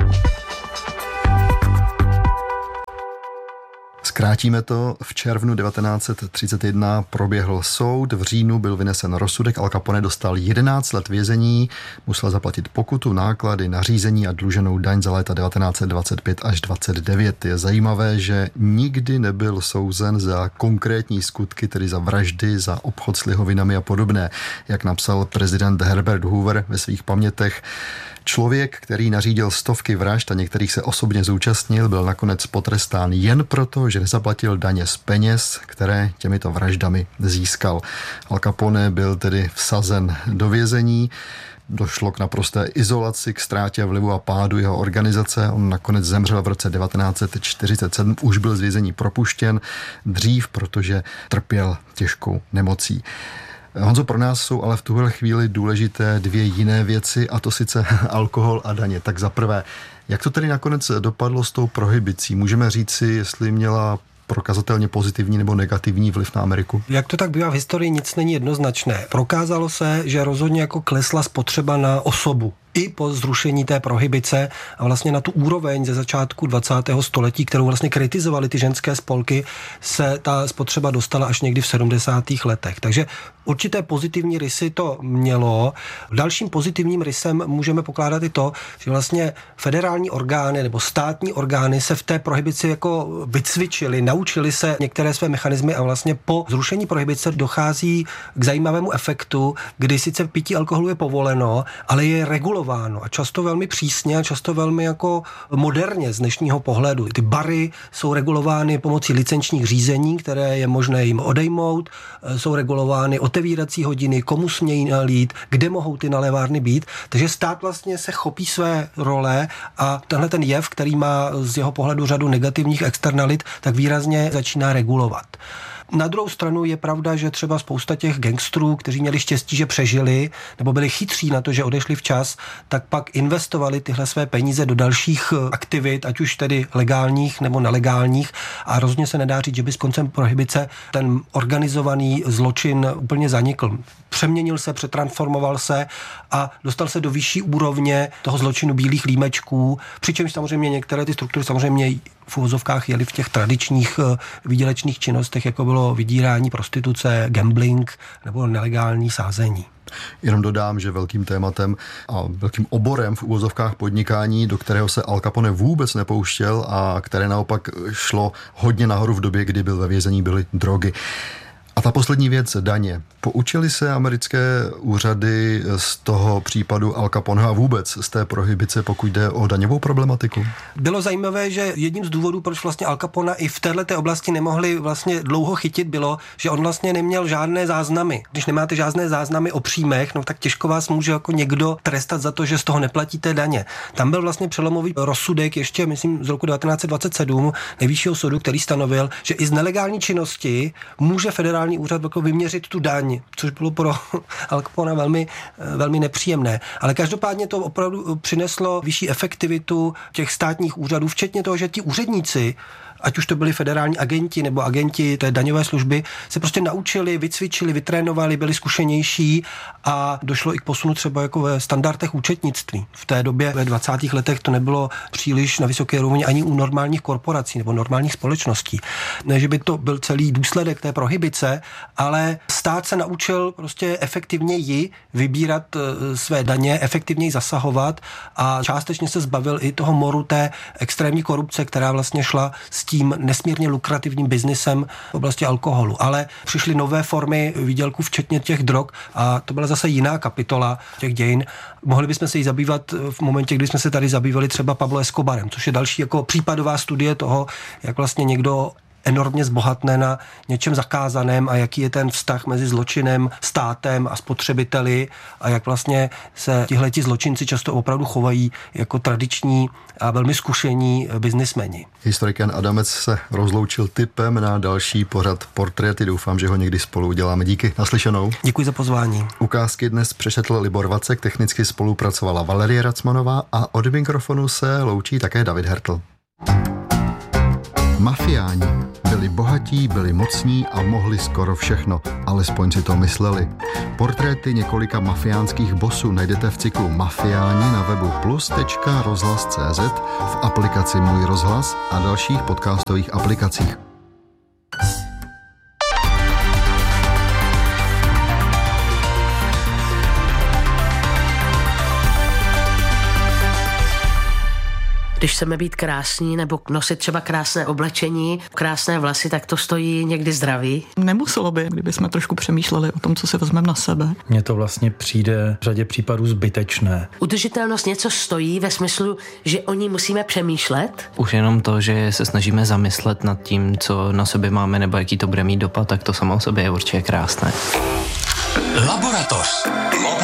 Zkrátíme to. V červnu devatenáct set třicet jedna proběhl soud, v říjnu byl vynesen rozsudek, Al Capone dostal jedenáct let vězení, musel zaplatit pokutu, náklady, nařízení a dluženou daň za léta devatenáct set dvacet pět až dvacet devět. Je zajímavé, že nikdy nebyl souzen za konkrétní skutky, tedy za vraždy, za obchod s lihovinami a podobné. Jak napsal prezident Herbert Hoover ve svých pamětech, člověk, který nařídil stovky vražd a některých se osobně zúčastnil, byl nakonec potrestán jen proto, že nezaplatil daně z peněz, které těmito vraždami získal. Al Capone byl tedy vsazen do vězení. Došlo k naprosté izolaci, k ztrátě vlivu a pádu jeho organizace. On nakonec zemřel v roce devatenáct set čtyřicet sedm, už byl z vězení propuštěn dřív, protože trpěl těžkou nemocí. Honzo, pro nás jsou ale v tuhle chvíli důležité dvě jiné věci, a to sice alkohol a daně. Tak za prvé, jak to tedy nakonec dopadlo s tou prohibicí? Můžeme říct si, jestli měla prokazatelně pozitivní nebo negativní vliv na Ameriku?
Jak to tak bývá v historii, nic není jednoznačné. Prokázalo se, že rozhodně jako klesla spotřeba na osobu i po zrušení té prohibice a vlastně na tu úroveň ze začátku dvacátého století, kterou vlastně kritizovali ty ženské spolky, se ta spotřeba dostala až někdy v sedmdesátých letech. Takže určité pozitivní rysy to mělo. Dalším pozitivním rysem můžeme pokládat i to, že vlastně federální orgány nebo státní orgány se v té prohibici jako vycvičili, naučili se některé své mechanismy a vlastně po zrušení prohibice dochází k zajímavému efektu, kdy sice pití alkoholu je povoleno, ale je regulováno a často velmi přísně a často velmi jako moderně z dnešního pohledu. Ty bary jsou regulovány pomocí licenčních řízení, které je možné jim odejmout, jsou regulovány otevírací hodiny, komu smějí nalít, kde mohou ty nalévárny být. Takže stát vlastně se chopí své role a tenhle ten jev, který má z jeho pohledu řadu negativních externalit, tak výrazně začíná regulovat. Na druhou stranu je pravda, že třeba spousta těch gangstrů, kteří měli štěstí, že přežili, nebo byli chytří na to, že odešli včas, tak pak investovali tyhle své peníze do dalších aktivit, ať už tedy legálních nebo nelegálních, a rozhodně se nedá říct, že by s koncem prohibice ten organizovaný zločin úplně zanikl. Přeměnil se, přetransformoval se a dostal se do vyšší úrovně toho zločinu bílých límečků, přičemž samozřejmě některé ty struktury samozřejmě v uvozovkách jeli v těch tradičních výdělečných činnostech, jako bylo vydírání, prostituce, gambling nebo nelegální sázení.
Jenom dodám, že velkým tématem a velkým oborem v uvozovkách podnikání, do kterého se Al Capone vůbec nepouštěl a které naopak šlo hodně nahoru v době, kdy byl ve vězení, byly drogy. A ta poslední věc, daně. Poučili se americké úřady z toho případu Al Caponeho a vůbec z té prohibice, pokud jde o daňovou problematiku?
Bylo zajímavé, že jedním z důvodů, proč vlastně Al Capone i v této oblasti nemohli vlastně dlouho chytit, bylo, že on vlastně neměl žádné záznamy. Když nemáte žádné záznamy o příjmech, no tak těžko vás může jako někdo trestat za to, že z toho neplatíte daně. Tam byl vlastně přelomový rozsudek ještě, myslím, z roku devatenáct set dvacet sedm Nejvyššího soudu, který stanovil, že i z nelegální činnosti může federální úřad jako vyměřit tu daň, což bylo pro Al Capone velmi, velmi nepříjemné. Ale každopádně to opravdu přineslo vyšší efektivitu těch státních úřadů, včetně toho, že ti úředníci, ať už to byli federální agenti nebo agenti té daňové služby, se prostě naučili, vycvičili, vytrénovali, byli zkušenější a došlo i k posunu třeba jako ve standardech účetnictví. V té době ve dvacátých letech to nebylo příliš na vysoké úrovni ani u normálních korporací nebo normálních společností. Ne, že by to byl celý důsledek té prohibice, ale stát se naučil prostě efektivněji vybírat své daně, efektivněji zasahovat a částečně se zbavil i toho moru té extrémní korupce, která vlastně šla s tím nesmírně lukrativním biznisem v oblasti alkoholu. Ale přišly nové formy výdělků, včetně těch drog, a to byla zase jiná kapitola těch dějin. Mohli bychom se jí zabývat v momentě, kdy jsme se tady zabývali třeba Pablo Escobarem, což je další jako případová studie toho, jak vlastně někdo enormně zbohatne na něčem zakázaném a jaký je ten vztah mezi zločinem, státem a spotřebiteli a jak vlastně se tihleti zločinci často opravdu chovají jako tradiční a velmi zkušení biznismeni.
Historik Jan Adamec se rozloučil tipem na další pořad Portréty. Doufám, že ho někdy spolu uděláme. Díky, naslyšenou.
Děkuji za pozvání.
Ukázky dnes přečetl Libor Vacek, technicky spolupracovala Valerie Racmanová a od mikrofonu se loučí také David Hertl. Mafiáni byli bohatí, byli mocní a mohli skoro všechno, alespoň si to mysleli. Portréty několika mafiánských bosů najdete v cyklu Mafiáni na webu plus tečka rozhlas tečka cé zet, v aplikaci Můj rozhlas a dalších podcastových aplikacích.
Když chceme být krásní nebo nosit třeba krásné oblečení, krásné vlasy, tak to stojí někdy zdraví.
Nemuselo by, kdybychom trošku přemýšleli o tom, co si vezmeme na sebe.
Mně to vlastně přijde v řadě případů zbytečné.
Udržitelnost něco stojí ve smyslu, že o ní musíme přemýšlet.
Už jenom to, že se snažíme zamyslet nad tím, co na sobě máme nebo jaký to bude mít dopad, tak to samo o sobě je určitě krásné.
Laboratoř.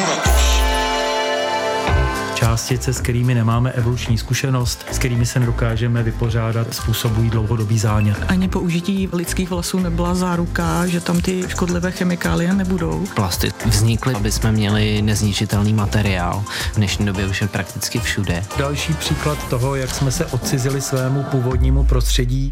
Částice, s kterými nemáme evoluční zkušenost, s kterými se nedokážeme vypořádat, způsobují dlouhodobý zánět.
Ani použití lidských vlasů nebyla záruka, že tam ty škodlivé chemikálie nebudou.
Plasty vznikly, aby jsme měli nezničitelný materiál. V dnešní době už je prakticky všude.
Další příklad toho, jak jsme se odcizili svému původnímu prostředí.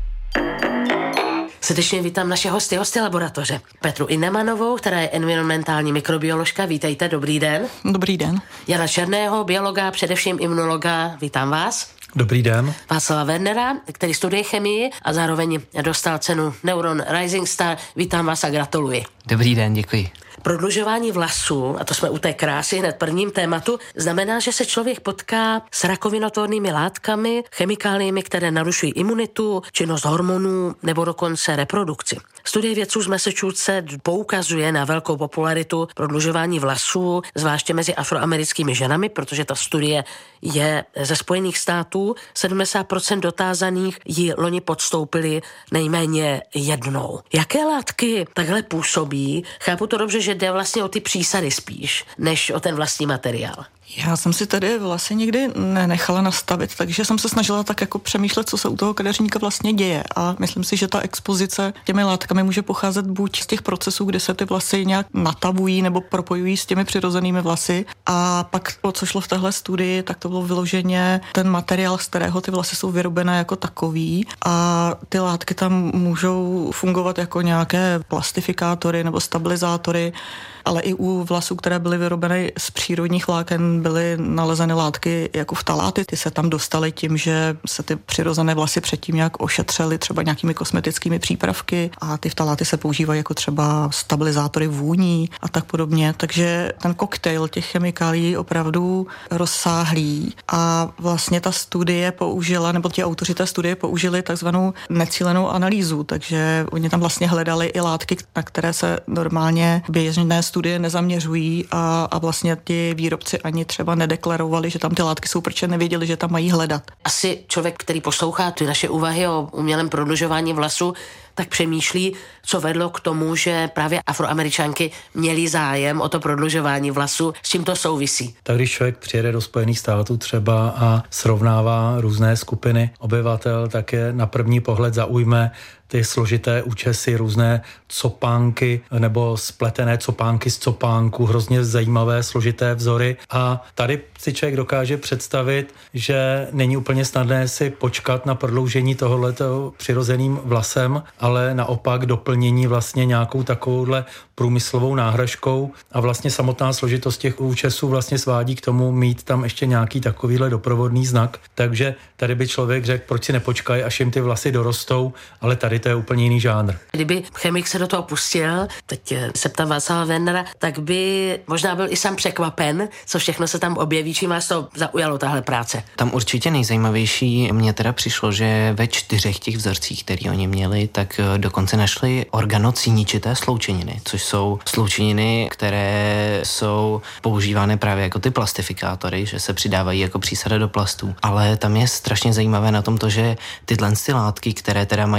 Srdečně vítám naše hosty, hosty laboratoře. Petru Innemanovou, která je environmentální mikrobioložka. Vítejte, dobrý den.
Dobrý den.
Jana Černého, biologa, především imunologa. Vítám vás.
Dobrý den.
Václava Wernera, který studuje chemii a zároveň dostal cenu Neuron Rising Star. Vítám vás a gratuluji.
Dobrý den, děkuji.
Prodlužování vlasů, a to jsme u té krásy hned prvním tématu, znamená, že se člověk potká s rakovinotvornými látkami, chemikáliemi, které narušují imunitu, činnost hormonů nebo dokonce reprodukci. Studie vědců z Massachusetts poukazuje na velkou popularitu prodlužování vlasů, zvláště mezi afroamerickými ženami, protože ta studie je ze Spojených států. sedmdesát procent dotázaných ji loni podstoupili nejméně jednou. Jaké látky takhle působí? Chápu to dobře, že jde vlastně o ty přísady spíš, než o ten vlastní materiál.
Já jsem si tady vlasy nikdy nenechala nastavit, takže jsem se snažila tak jako přemýšlet, co se u toho kadeřníka vlastně děje. A myslím si, že ta expozice těmi látkami může pocházet buď z těch procesů, kdy se ty vlasy nějak natavují nebo propojují s těmi přirozenými vlasy. A pak, o co šlo v téhle studii, tak to bylo vyloženě ten materiál, z kterého ty vlasy jsou vyrobené jako takový. A ty látky tam můžou fungovat jako nějaké plastifikátory nebo stabilizátory, ale i u vlasů, které byly vyrobeny z přírodních vláken, byly nalezeny látky jako vtaláty. Ty se tam dostaly tím, že se ty přirozené vlasy předtím nějak ošetřily třeba nějakými kosmetickými přípravky a ty vtaláty se používají jako třeba stabilizátory vůní a tak podobně. Takže ten koktejl těch chemikálií opravdu rozsáhlý a vlastně ta studie použila, nebo ti autoři té studie použili takzvanou necílenou analýzu, takže oni tam vlastně hledali i látky, na které se normálně běžné studie nezaměřují a, a vlastně ti výrobci ani třeba nedeklarovali, že tam ty látky jsou, protože nevěděli, že tam mají hledat.
Asi člověk, který poslouchá ty naše úvahy o umělém prodlužování vlasu, tak přemýšlí, co vedlo k tomu, že právě Afroameričanky měly zájem o to prodlužování vlasu, s čím to souvisí.
Tak když člověk přijede do Spojených států třeba a srovnává různé skupiny obyvatel, tak je na první pohled zaujme ty složité účesy, různé copánky nebo spletené copánky z copánku, hrozně zajímavé složité vzory. A tady si člověk dokáže představit, že není úplně snadné si počkat na prodloužení tohoto přirozeným vlasem, ale naopak doplnění vlastně nějakou takovouhle průmyslovou náhražkou a vlastně samotná složitost těch účesů vlastně svádí k tomu mít tam ještě nějaký takovýhle doprovodný znak. Takže tady by člověk řekl, proč si nepočkají, až jim ty vlasy dorostou, ale tady to je úplně jiný žánr.
Kdyby chemik se do toho pustil, teď se ptám Václava Wernera, tak by možná byl i sám překvapen, co všechno se tam objeví, čím vás to zaujalo, tahle práce.
Tam určitě nejzajímavější mně teda přišlo, že ve čtyřech těch vzorcích, které oni měli, tak dokonce našli organocíničité sloučeniny, což jsou sloučeniny, které jsou používány právě jako ty plastifikátory, že se přidávají jako přísada do plastů. Ale tam je strašně zajímavé na tom to, že tyhle ty látky, které teda mají nějakou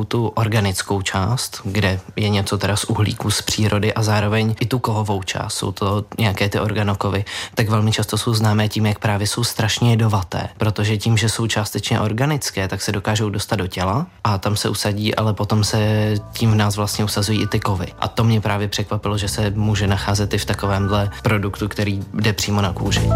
takovou tu organickou část, kde je něco teda z uhlíku z přírody a zároveň i tu kovovou část, jsou to nějaké ty organokovy, tak velmi často jsou známé tím, jak právě jsou strašně jedovaté, protože tím, že jsou částečně organické, tak se dokážou dostat do těla a tam se usadí, ale potom se tím v nás vlastně usazují i ty kovy. A to mě právě překvapilo, že se může nacházet i v takovémhle produktu, který jde přímo na kůži.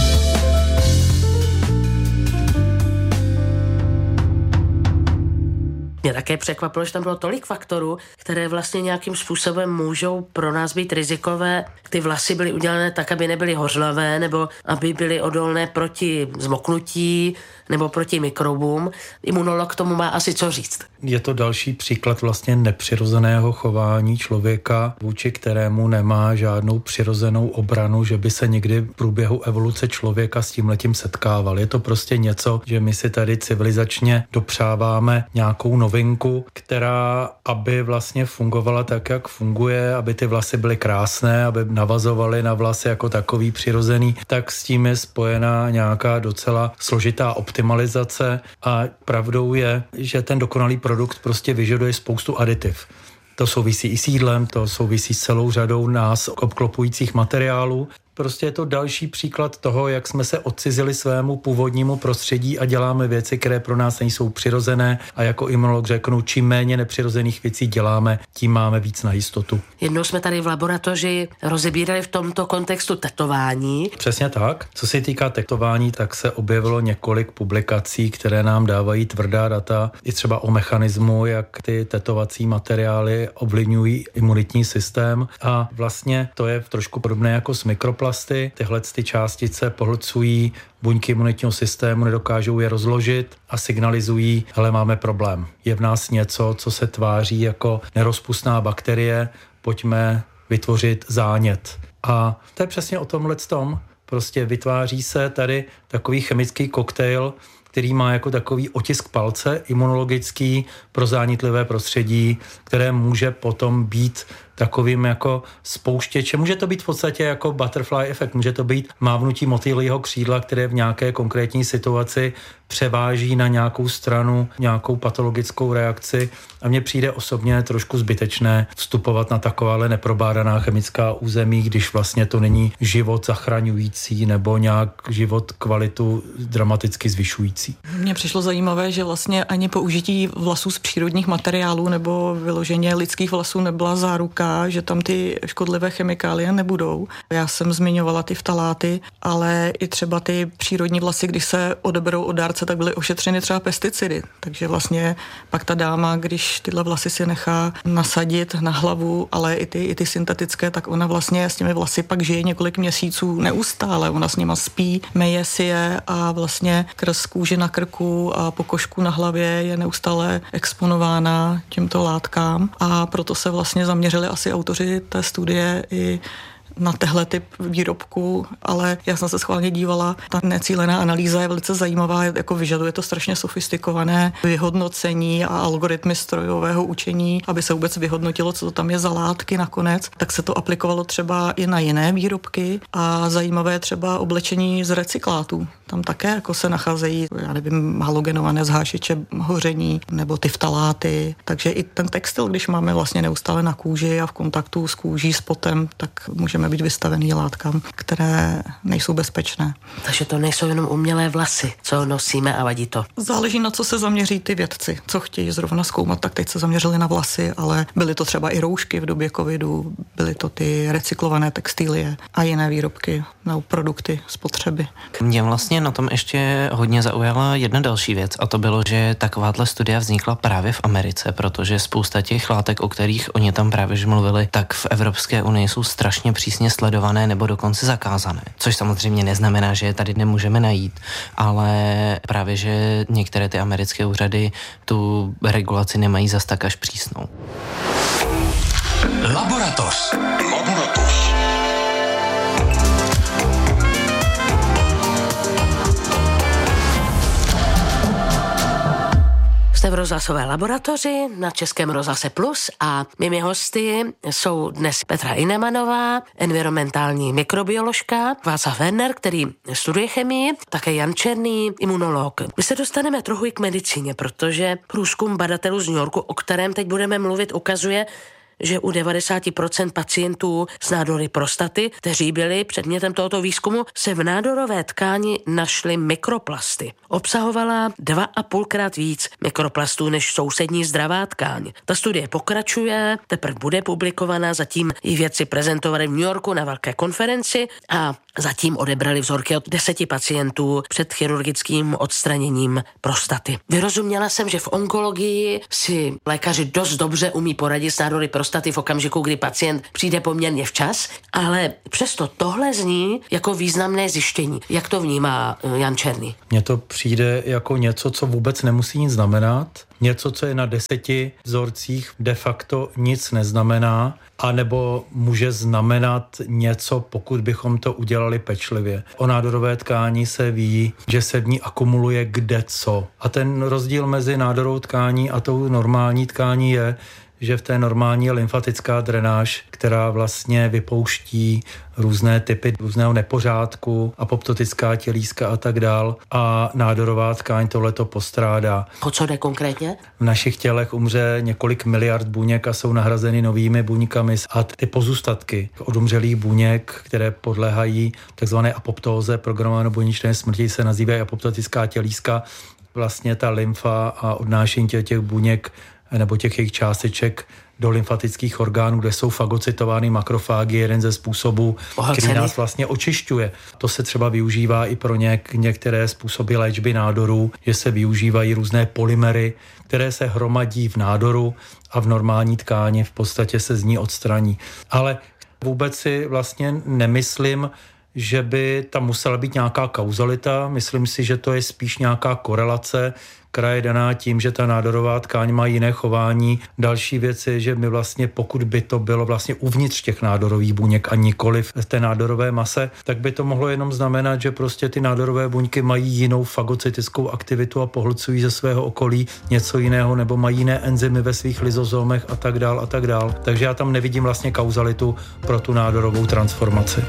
Mě také překvapilo, že tam bylo tolik faktorů, které vlastně nějakým způsobem můžou pro nás být rizikové. Ty vlasy byly udělané tak, aby nebyly hořlavé, nebo aby byly odolné proti zmoknutí, nebo proti mikrobům. Imunolog tomu má asi co říct.
Je to další příklad vlastně nepřirozeného chování člověka, vůči kterému nemá žádnou přirozenou obranu, že by se někdy v průběhu evoluce člověka s tímhletím setkával. Je to prostě něco, že my si tady civilizačně dopřáváme nějakou novinku, která, aby vlastně fungovala tak, jak funguje, aby ty vlasy byly krásné, aby navazovaly na vlasy jako takový přirozený, tak s tím je spojená nějaká docela složitá optimalizace a pravdou je, že ten dokonalý produkt prostě vyžaduje spoustu aditiv. To souvisí i s jídlem, to souvisí s celou řadou nás obklopujících materiálů. Prostě je to další příklad toho, jak jsme se odcizili svému původnímu prostředí a děláme věci, které pro nás nejsou přirozené a jako imunolog řeknu, čím méně nepřirozených věcí děláme, tím máme víc na jistotu.
Jednou jsme tady v laboratoři rozebírali v tomto kontextu tetování.
Přesně tak. Co se týká tetování, tak se objevilo několik publikací, které nám dávají tvrdá data, i třeba o mechanismu, jak ty tetovací materiály ovlivňují imunitní systém a vlastně to je trošku podobné jako s mikroplasty. Tyhle ty částice pohlcují buňky imunitního systému, nedokážou je rozložit a signalizují, hele, máme problém. Je v nás něco, co se tváří jako nerozpustná bakterie, pojďme vytvořit zánět. A to je přesně o tomhletom. Prostě vytváří se tady takový chemický koktejl, který má jako takový otisk palce imunologický pro zánětlivé prostředí, které může potom být takovým jako spouštěčem. Může to být v podstatě jako butterfly efekt, může to být mávnutí motýlího křídla, které v nějaké konkrétní situaci převáží na nějakou stranu nějakou patologickou reakci a mně přijde osobně trošku zbytečné vstupovat na takováhle neprobádaná chemická území, když vlastně to není život zachraňující nebo nějak život kvalitu dramaticky zvyšující.
Mně přišlo zajímavé, že vlastně ani použití vlasů z přírodních materiálů nebo vyloženě lidských vlasů nebyla záruka, že tam ty škodlivé chemikálie nebudou. Já jsem zmiňovala ty ftaláty, ale i třeba ty přírodní vlasy, když se odeberou od dárce, tak byly ošetřeny třeba pesticidy. Takže vlastně pak ta dáma, když tyhle vlasy si nechá nasadit na hlavu, ale i ty, i ty syntetické, tak ona vlastně s těmi vlasy pak žije několik měsíců neustále. Ona s nima spí, meje si je a vlastně krz kůži na krku a pokožku na hlavě je neustále exponována těmto látkám a proto se vlastně zaměřili asi autoři té studie i na tehle typ výrobku, ale já jsem se schválně dívala, ta necílená analýza je velice zajímavá, jako vyžaduje to strašně sofistikované vyhodnocení a algoritmy strojového učení, aby se vůbec vyhodnotilo, co to tam je za látky nakonec, tak se to aplikovalo třeba i na jiné výrobky a zajímavé třeba oblečení z recyklátů. Tam také jako se nacházejí, já nevím, halogenované zhášiče hoření nebo ty ftaláty, takže i ten textil, když máme vlastně neustále na kůži a v kontaktu s kůží, s potem, tak můžeme být vystavený látkám, které nejsou bezpečné.
Takže to nejsou jenom umělé vlasy, co nosíme a vadí to.
Záleží, na co se zaměří ty vědci, co chtějí zrovna zkoumat, tak teď se zaměřili na vlasy, ale byly to třeba i roušky v době covidu, byly to ty recyklované textilie a jiné výrobky nebo produkty spotřeby.
Mě vlastně na tom ještě hodně zaujala jedna další věc a to bylo, že takováhle studia vznikla právě v Americe, protože spousta těch látek, o kterých oni tam právě že mluvili, tak v Evropské unii jsou strašně přísně sledované nebo dokonce zakázané. Což samozřejmě neznamená, že je tady nemůžeme najít, ale právě, že některé ty americké úřady tu regulaci nemají zas tak až přísnou.
Laboratoř. Laboratoř.
Jste v rozhlasové laboratoři na Českém rozhlase Plus a mými hosty jsou dnes Petra Inemanová, environmentální mikrobioložka, Václav Werner, který studuje chemii, také Jan Černý, imunolog. My se dostaneme trochu i k medicíně, protože průzkum badatelů z New Yorku, o kterém teď budeme mluvit, ukazuje, že u devadesát procent pacientů s nádory prostaty, kteří byli předmětem tohoto výzkumu, se v nádorové tkáni našly mikroplasty. Obsahovala dva a půlkrát víc mikroplastů než sousední zdravá tkáň. Ta studie pokračuje, teprve bude publikovaná, zatím ji vědci prezentovali v New Yorku na velké konferenci a zatím odebrali vzorky od deseti pacientů před chirurgickým odstraněním prostaty. Vyrozuměla jsem, že v onkologii si lékaři dost dobře umí poradit s nádory prostaty v okamžiku, kdy pacient přijde poměrně včas, ale přesto tohle zní jako významné zjištění. Jak to vnímá Jan Černý?
Mně to přijde jako něco, co vůbec nemusí nic znamenat, něco, co je na deseti vzorcích de facto nic neznamená, anebo může znamenat něco, pokud bychom to udělali pečlivě. O nádorové tkání se ví, že se v ní akumuluje kdeco. A ten rozdíl mezi nádorovou tkání a tou normální tkání je, že v té normální je lymfatická drenáž, která vlastně vypouští různé typy různého nepořádku, apoptotická tělíska a tak dál. A nádorová tkáň tohleto postrádá.
O co jde konkrétně?
V našich tělech umře několik miliard buněk a jsou nahrazeny novými buňkami. A ty pozůstatky od umřelých buněk, které podléhají takzvané apoptóze, programované buněčné smrti, se nazývají apoptotická tělíska. Vlastně ta lymfa a odnášení těch buněk nebo těch jejich částeček do lymfatických orgánů, kde jsou fagocytovány makrofágy, jeden ze způsobů, který nás vlastně očišťuje. To se třeba využívá i pro něk- některé způsoby léčby nádorů, že se využívají různé polymery, které se hromadí v nádoru a v normální tkáni v podstatě se z ní odstraní. Ale vůbec si vlastně nemyslím, že by tam musela být nějaká kauzalita. Myslím si, že to je spíš nějaká korelace, která je daná tím, že ta nádorová tkáň má jiné chování. Další věc je, že my vlastně, pokud by to bylo vlastně uvnitř těch nádorových buněk a nikoli v té nádorové mase, tak by to mohlo jenom znamenat, že prostě ty nádorové buňky mají jinou fagocytickou aktivitu a pohlcují ze svého okolí něco jiného, nebo mají jiné enzymy ve svých lyzozomech a tak dál a tak dál. Takže já tam nevidím vlastně kauzalitu pro tu nádorovou transformaci.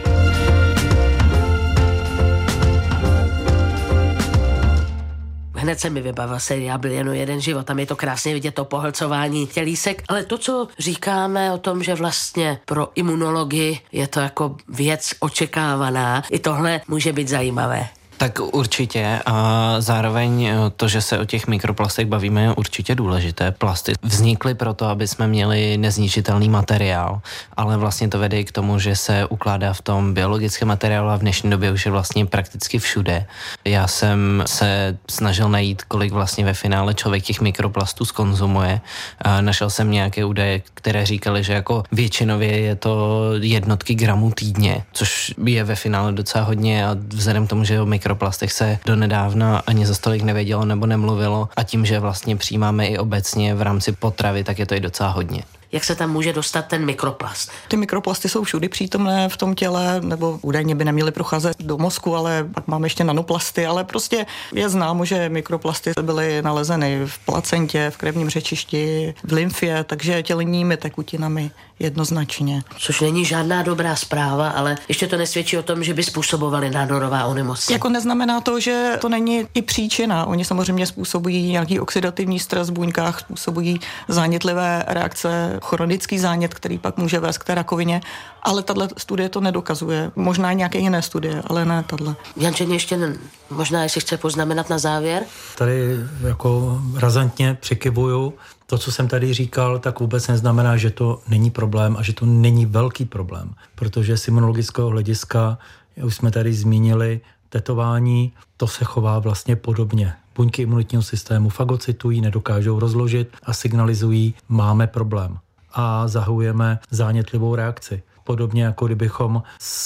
Hned se mi vybavil seriál Byl jen jeden život, tam je to krásně vidět, to pohlcování tělísek, ale to, co říkáme o tom, že vlastně pro imunologii je to jako věc očekávaná, i tohle může být zajímavé.
Tak určitě a zároveň to, že se o těch mikroplastech bavíme, je určitě důležité. Plasty vznikly proto, aby jsme měli nezničitelný materiál, ale vlastně to vede k tomu, že se ukládá v tom biologické materiálu a v dnešní době už je vlastně prakticky všude. Já jsem se snažil najít, kolik vlastně ve finále člověk těch mikroplastů zkonzumuje. A našel jsem nějaké údaje, které říkaly, že jako většinově je to jednotky gramů týdně, což je ve finále docela hodně a vzhledem k tomu, že o mikroplastech se donedávna ani za stolik nevědělo nebo nemluvilo a tím, že vlastně přijímáme i obecně v rámci potravy, tak je to i docela hodně.
Jak se tam může dostat ten mikroplast?
Ty mikroplasty jsou všudy přítomné v tom těle, nebo údajně by neměly procházet do mozku, ale pak máme ještě nanoplasty, ale prostě je známo, že mikroplasty byly nalezeny v placentě, v krevním řečišti, v lymfě, takže tělními tekutinami jednoznačně.
Což není žádná dobrá zpráva, ale ještě to nesvědčí o tom, že by způsobovaly nádorová onemocnění.
Jako neznamená to, že to není i příčina. Oni samozřejmě způsobují nějaký oxidativní stres v buňkách, způsobují zánětlivé reakce, chronický zánět, který pak může vést k té rakovině, ale tahle studie to nedokazuje. Možná nějaké jiné studie, ale ne tahle.
Janče, ještě ne, možná, jestli chce poznamenat na závěr?
Tady jako razantně přikyvuju. To, co jsem tady říkal, tak vůbec neznamená, že to není problém a že to není velký problém, protože z imunologického hlediska, už jsme tady zmínili, tetování, to se chová vlastně podobně. Buňky imunitního systému fagocytují, nedokážou rozložit a signalizují, máme problém a zahajujeme zánětlivou reakci. Podobně jako kdybychom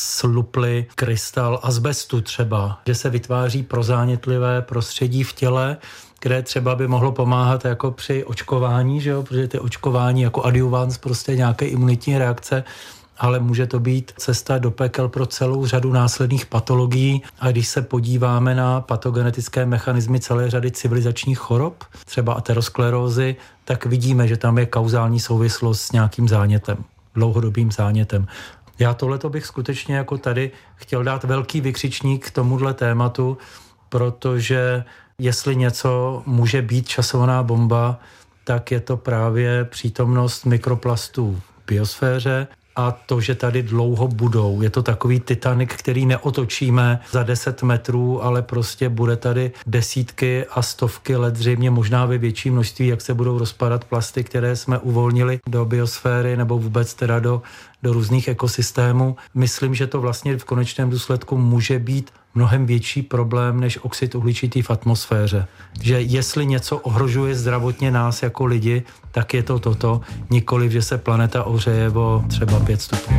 slupli krystal azbestu třeba, že se vytváří prozánětlivé prostředí v těle, které třeba by mohlo pomáhat jako při očkování, že jo? Protože ty očkování jako adjuvans prostě nějaké imunitní reakce, ale může to být cesta do pekel pro celou řadu následných patologií. A když se podíváme na patogenetické mechanismy celé řady civilizačních chorob, třeba aterosklerózy, tak vidíme, že tam je kauzální souvislost s nějakým zánětem, dlouhodobým zánětem. Já tohleto bych skutečně jako tady chtěl dát velký vykřičník k tomuhle tématu, protože jestli něco může být časovaná bomba, tak je to právě přítomnost mikroplastů v biosféře a to, že tady dlouho budou. Je to takový Titanic, který neotočíme za deset metrů, ale prostě bude tady desítky a stovky let, zřejmě možná ve větší množství, jak se budou rozpadat plasty, které jsme uvolnili do biosféry nebo vůbec teda do, do různých ekosystémů. Myslím, že to vlastně v konečném důsledku může být mnohem větší problém než oxid uhličitý v atmosféře. Že jestli něco ohrožuje zdravotně nás jako lidi, tak je to toto, nikoliv, že se planeta ohřeje o třeba pět stupňů.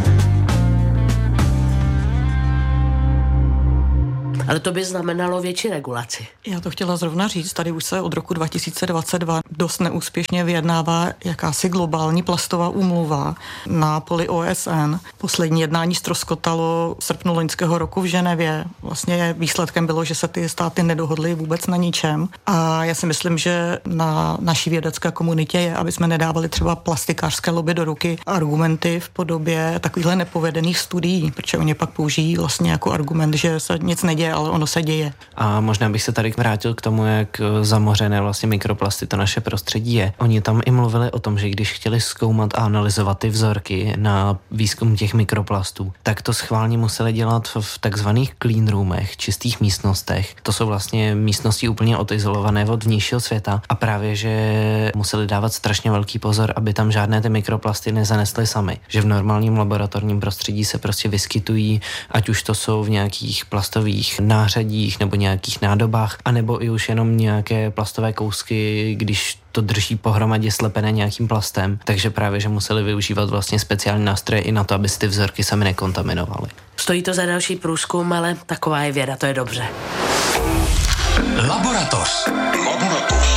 Ale to by znamenalo větší regulaci.
Já to chtěla zrovna říct, tady už se od roku dva tisíce dvacet dva dost neúspěšně vyjednává jakási globální plastová úmluva na poli O S N. Poslední jednání ztroskotalo v srpnu loňského roku v Ženevě. Vlastně výsledkem bylo, že se ty státy nedohodly vůbec na ničem. A já si myslím, že na naší vědecké komunitě je, aby jsme nedávali třeba plastikářské lobby do ruky argumenty v podobě takovýchhle nepovedených studií, protože oni pak použijí vlastně jako argument, že se nic neděje, ale ono se děje.
A možná bych se tady vrátil k tomu, jak zamořené vlastně mikroplasty to naše prostředí je. Oni tam i mluvili o tom, že když chtěli zkoumat a analyzovat ty vzorky na výzkum těch mikroplastů, tak to schválně museli dělat v takzvaných clean roomech, čistých místnostech. To jsou vlastně místnosti úplně odizolované od vnějšího světa a právě, že museli dávat strašně velký pozor, aby tam žádné ty mikroplasty nezanesly sami. Že v normálním laboratorním prostředí se prostě vyskytují, ať už to jsou v nějakých plastových nářadích nebo nějakých nádobách, anebo i už jenom nějaké plastové kousky, když to drží pohromadě slepené nějakým plastem, takže právě, že museli využívat vlastně speciální nástroje i na to, aby si ty vzorky sami nekontaminovaly.
Stojí to za další průzkum, ale taková je věda, to je dobře.
Laboratoř. Laboratoř.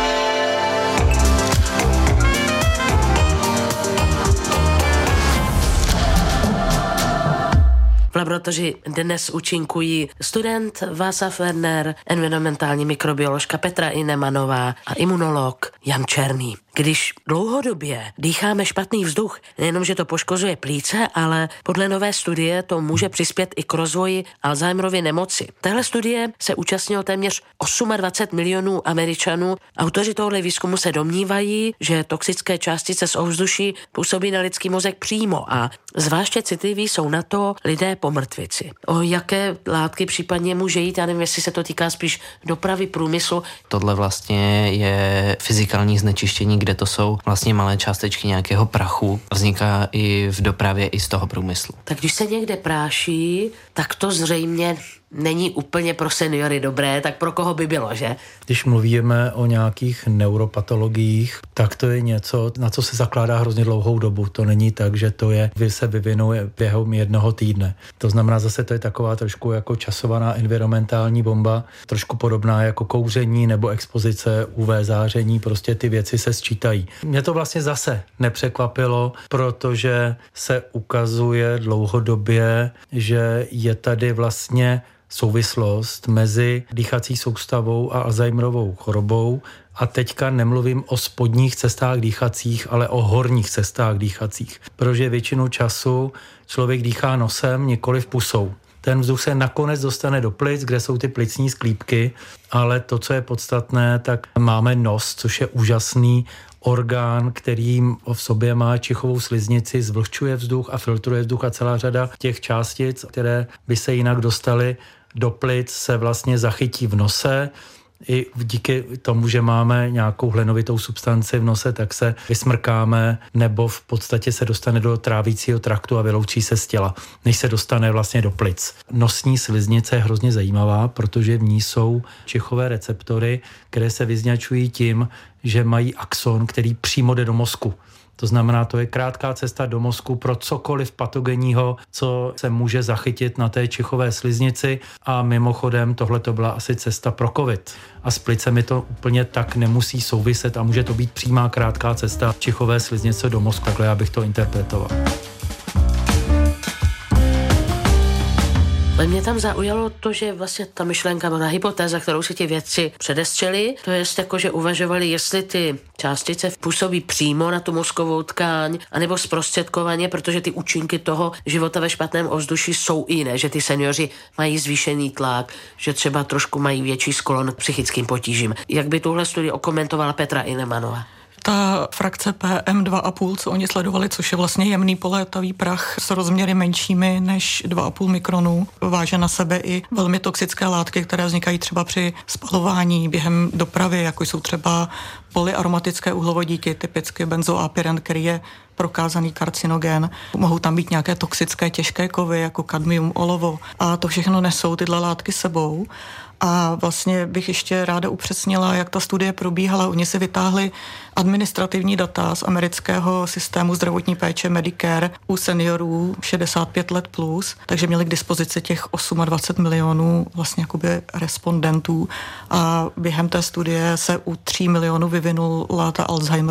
V laboratoři dnes účinkují student Václav Werner, environmentální mikrobioložka Petra Inemanová a imunolog Jan Černý. Když dlouhodobě dýcháme špatný vzduch, nejenom, že to poškozuje plíce, ale podle nové studie to může přispět i k rozvoji Alzheimerovy nemoci. Téhle studie se účastnilo téměř dvacet osm milionů Američanů. Autoři tohoto výzkumu se domnívají, že toxické částice z ovzduší působí na lidský mozek přímo a zvláště citliví jsou na to lidé po mrtvici. O jaké látky případně může jít, já nevím, jestli se to týká spíš dopravy, průmyslu.
Tohle vlastně je fyzikální znečištění, kde to jsou vlastně malé částečky nějakého prachu. Vzniká i v dopravě, i z toho průmyslu.
Tak když se někde práší, tak to zřejmě není úplně pro seniory dobré, tak pro koho by bylo, že?
Když mluvíme o nějakých neuropatologiích, tak to je něco, na co se zakládá hrozně dlouhou dobu. To není tak, že to je, se vyvinuje během jednoho týdne. To znamená, zase to je taková trošku jako časovaná environmentální bomba, trošku podobná jako kouření nebo expozice U V záření, prostě ty věci se sčítají. Mě to vlastně zase nepřekvapilo, protože se ukazuje dlouhodobě, že je tady vlastně souvislost mezi dýchací soustavou a Alzheimerovou chorobou a teďka nemluvím o spodních cestách dýchacích, ale o horních cestách dýchacích, protože většinu času člověk dýchá nosem, nikoliv pusou. Ten vzduch se nakonec dostane do plic, kde jsou ty plicní sklípky, ale to, co je podstatné, tak máme nos, což je úžasný orgán, který v sobě má čichovou sliznici, zvlhčuje vzduch a filtruje vzduch a celá řada těch částic, které by se jinak dostaly do plic, se vlastně zachytí v nose. I díky tomu, že máme nějakou hlenovitou substanci v nose, tak se vysmrkáme nebo v podstatě se dostane do trávícího traktu a vyloučí se z těla, než se dostane vlastně do plic. Nosní sliznice je hrozně zajímavá, protože v ní jsou čichové receptory, které se vyznačují tím, že mají axon, který přímo jde do mozku. To znamená, to je krátká cesta do mozku pro cokoliv patogenního, co se může zachytit na té čichové sliznici a mimochodem tohle to byla asi cesta pro covid. A s plicemi to úplně tak nemusí souviset a může to být přímá krátká cesta čichové sliznice do mozku, takhle já bych to interpretoval.
Ale mě tam zaujalo to, že vlastně ta myšlenka, ona hypotéza, kterou si ti vědci předestřeli, to je jako, že uvažovali, jestli ty částice působí přímo na tu mozkovou tkáň, anebo zprostředkovaně, protože ty účinky toho života ve špatném ovzduší jsou jiné, že ty seniori mají zvýšený tlak, že třeba trošku mají větší sklon k psychickým potížím. Jak by tuhle studii okomentovala Petra Inemanová?
Ta frakce P M dva a půl, co oni sledovali, což je vlastně jemný polétavý prach s rozměry menšími než dva a půl mikronů, váže na sebe i velmi toxické látky, které vznikají třeba při spalování během dopravy, jako jsou třeba polyaromatické uhlovodíky, typicky benzoapyren, který je prokázaný karcinogen. Mohou tam být nějaké toxické těžké kovy, jako kadmium, olovo. A to všechno nesou tyhle látky sebou. A vlastně bych ještě ráda upřesnila, jak ta studie probíhala. Oni si vytáhli administrativní data z amerického systému zdravotní péče Medicare u seniorů šedesát pět let plus, takže měli k dispozici těch dvacet osm milionů vlastně jakoby respondentů a během té studie se u tří milionů vyvinula ta Alzheimer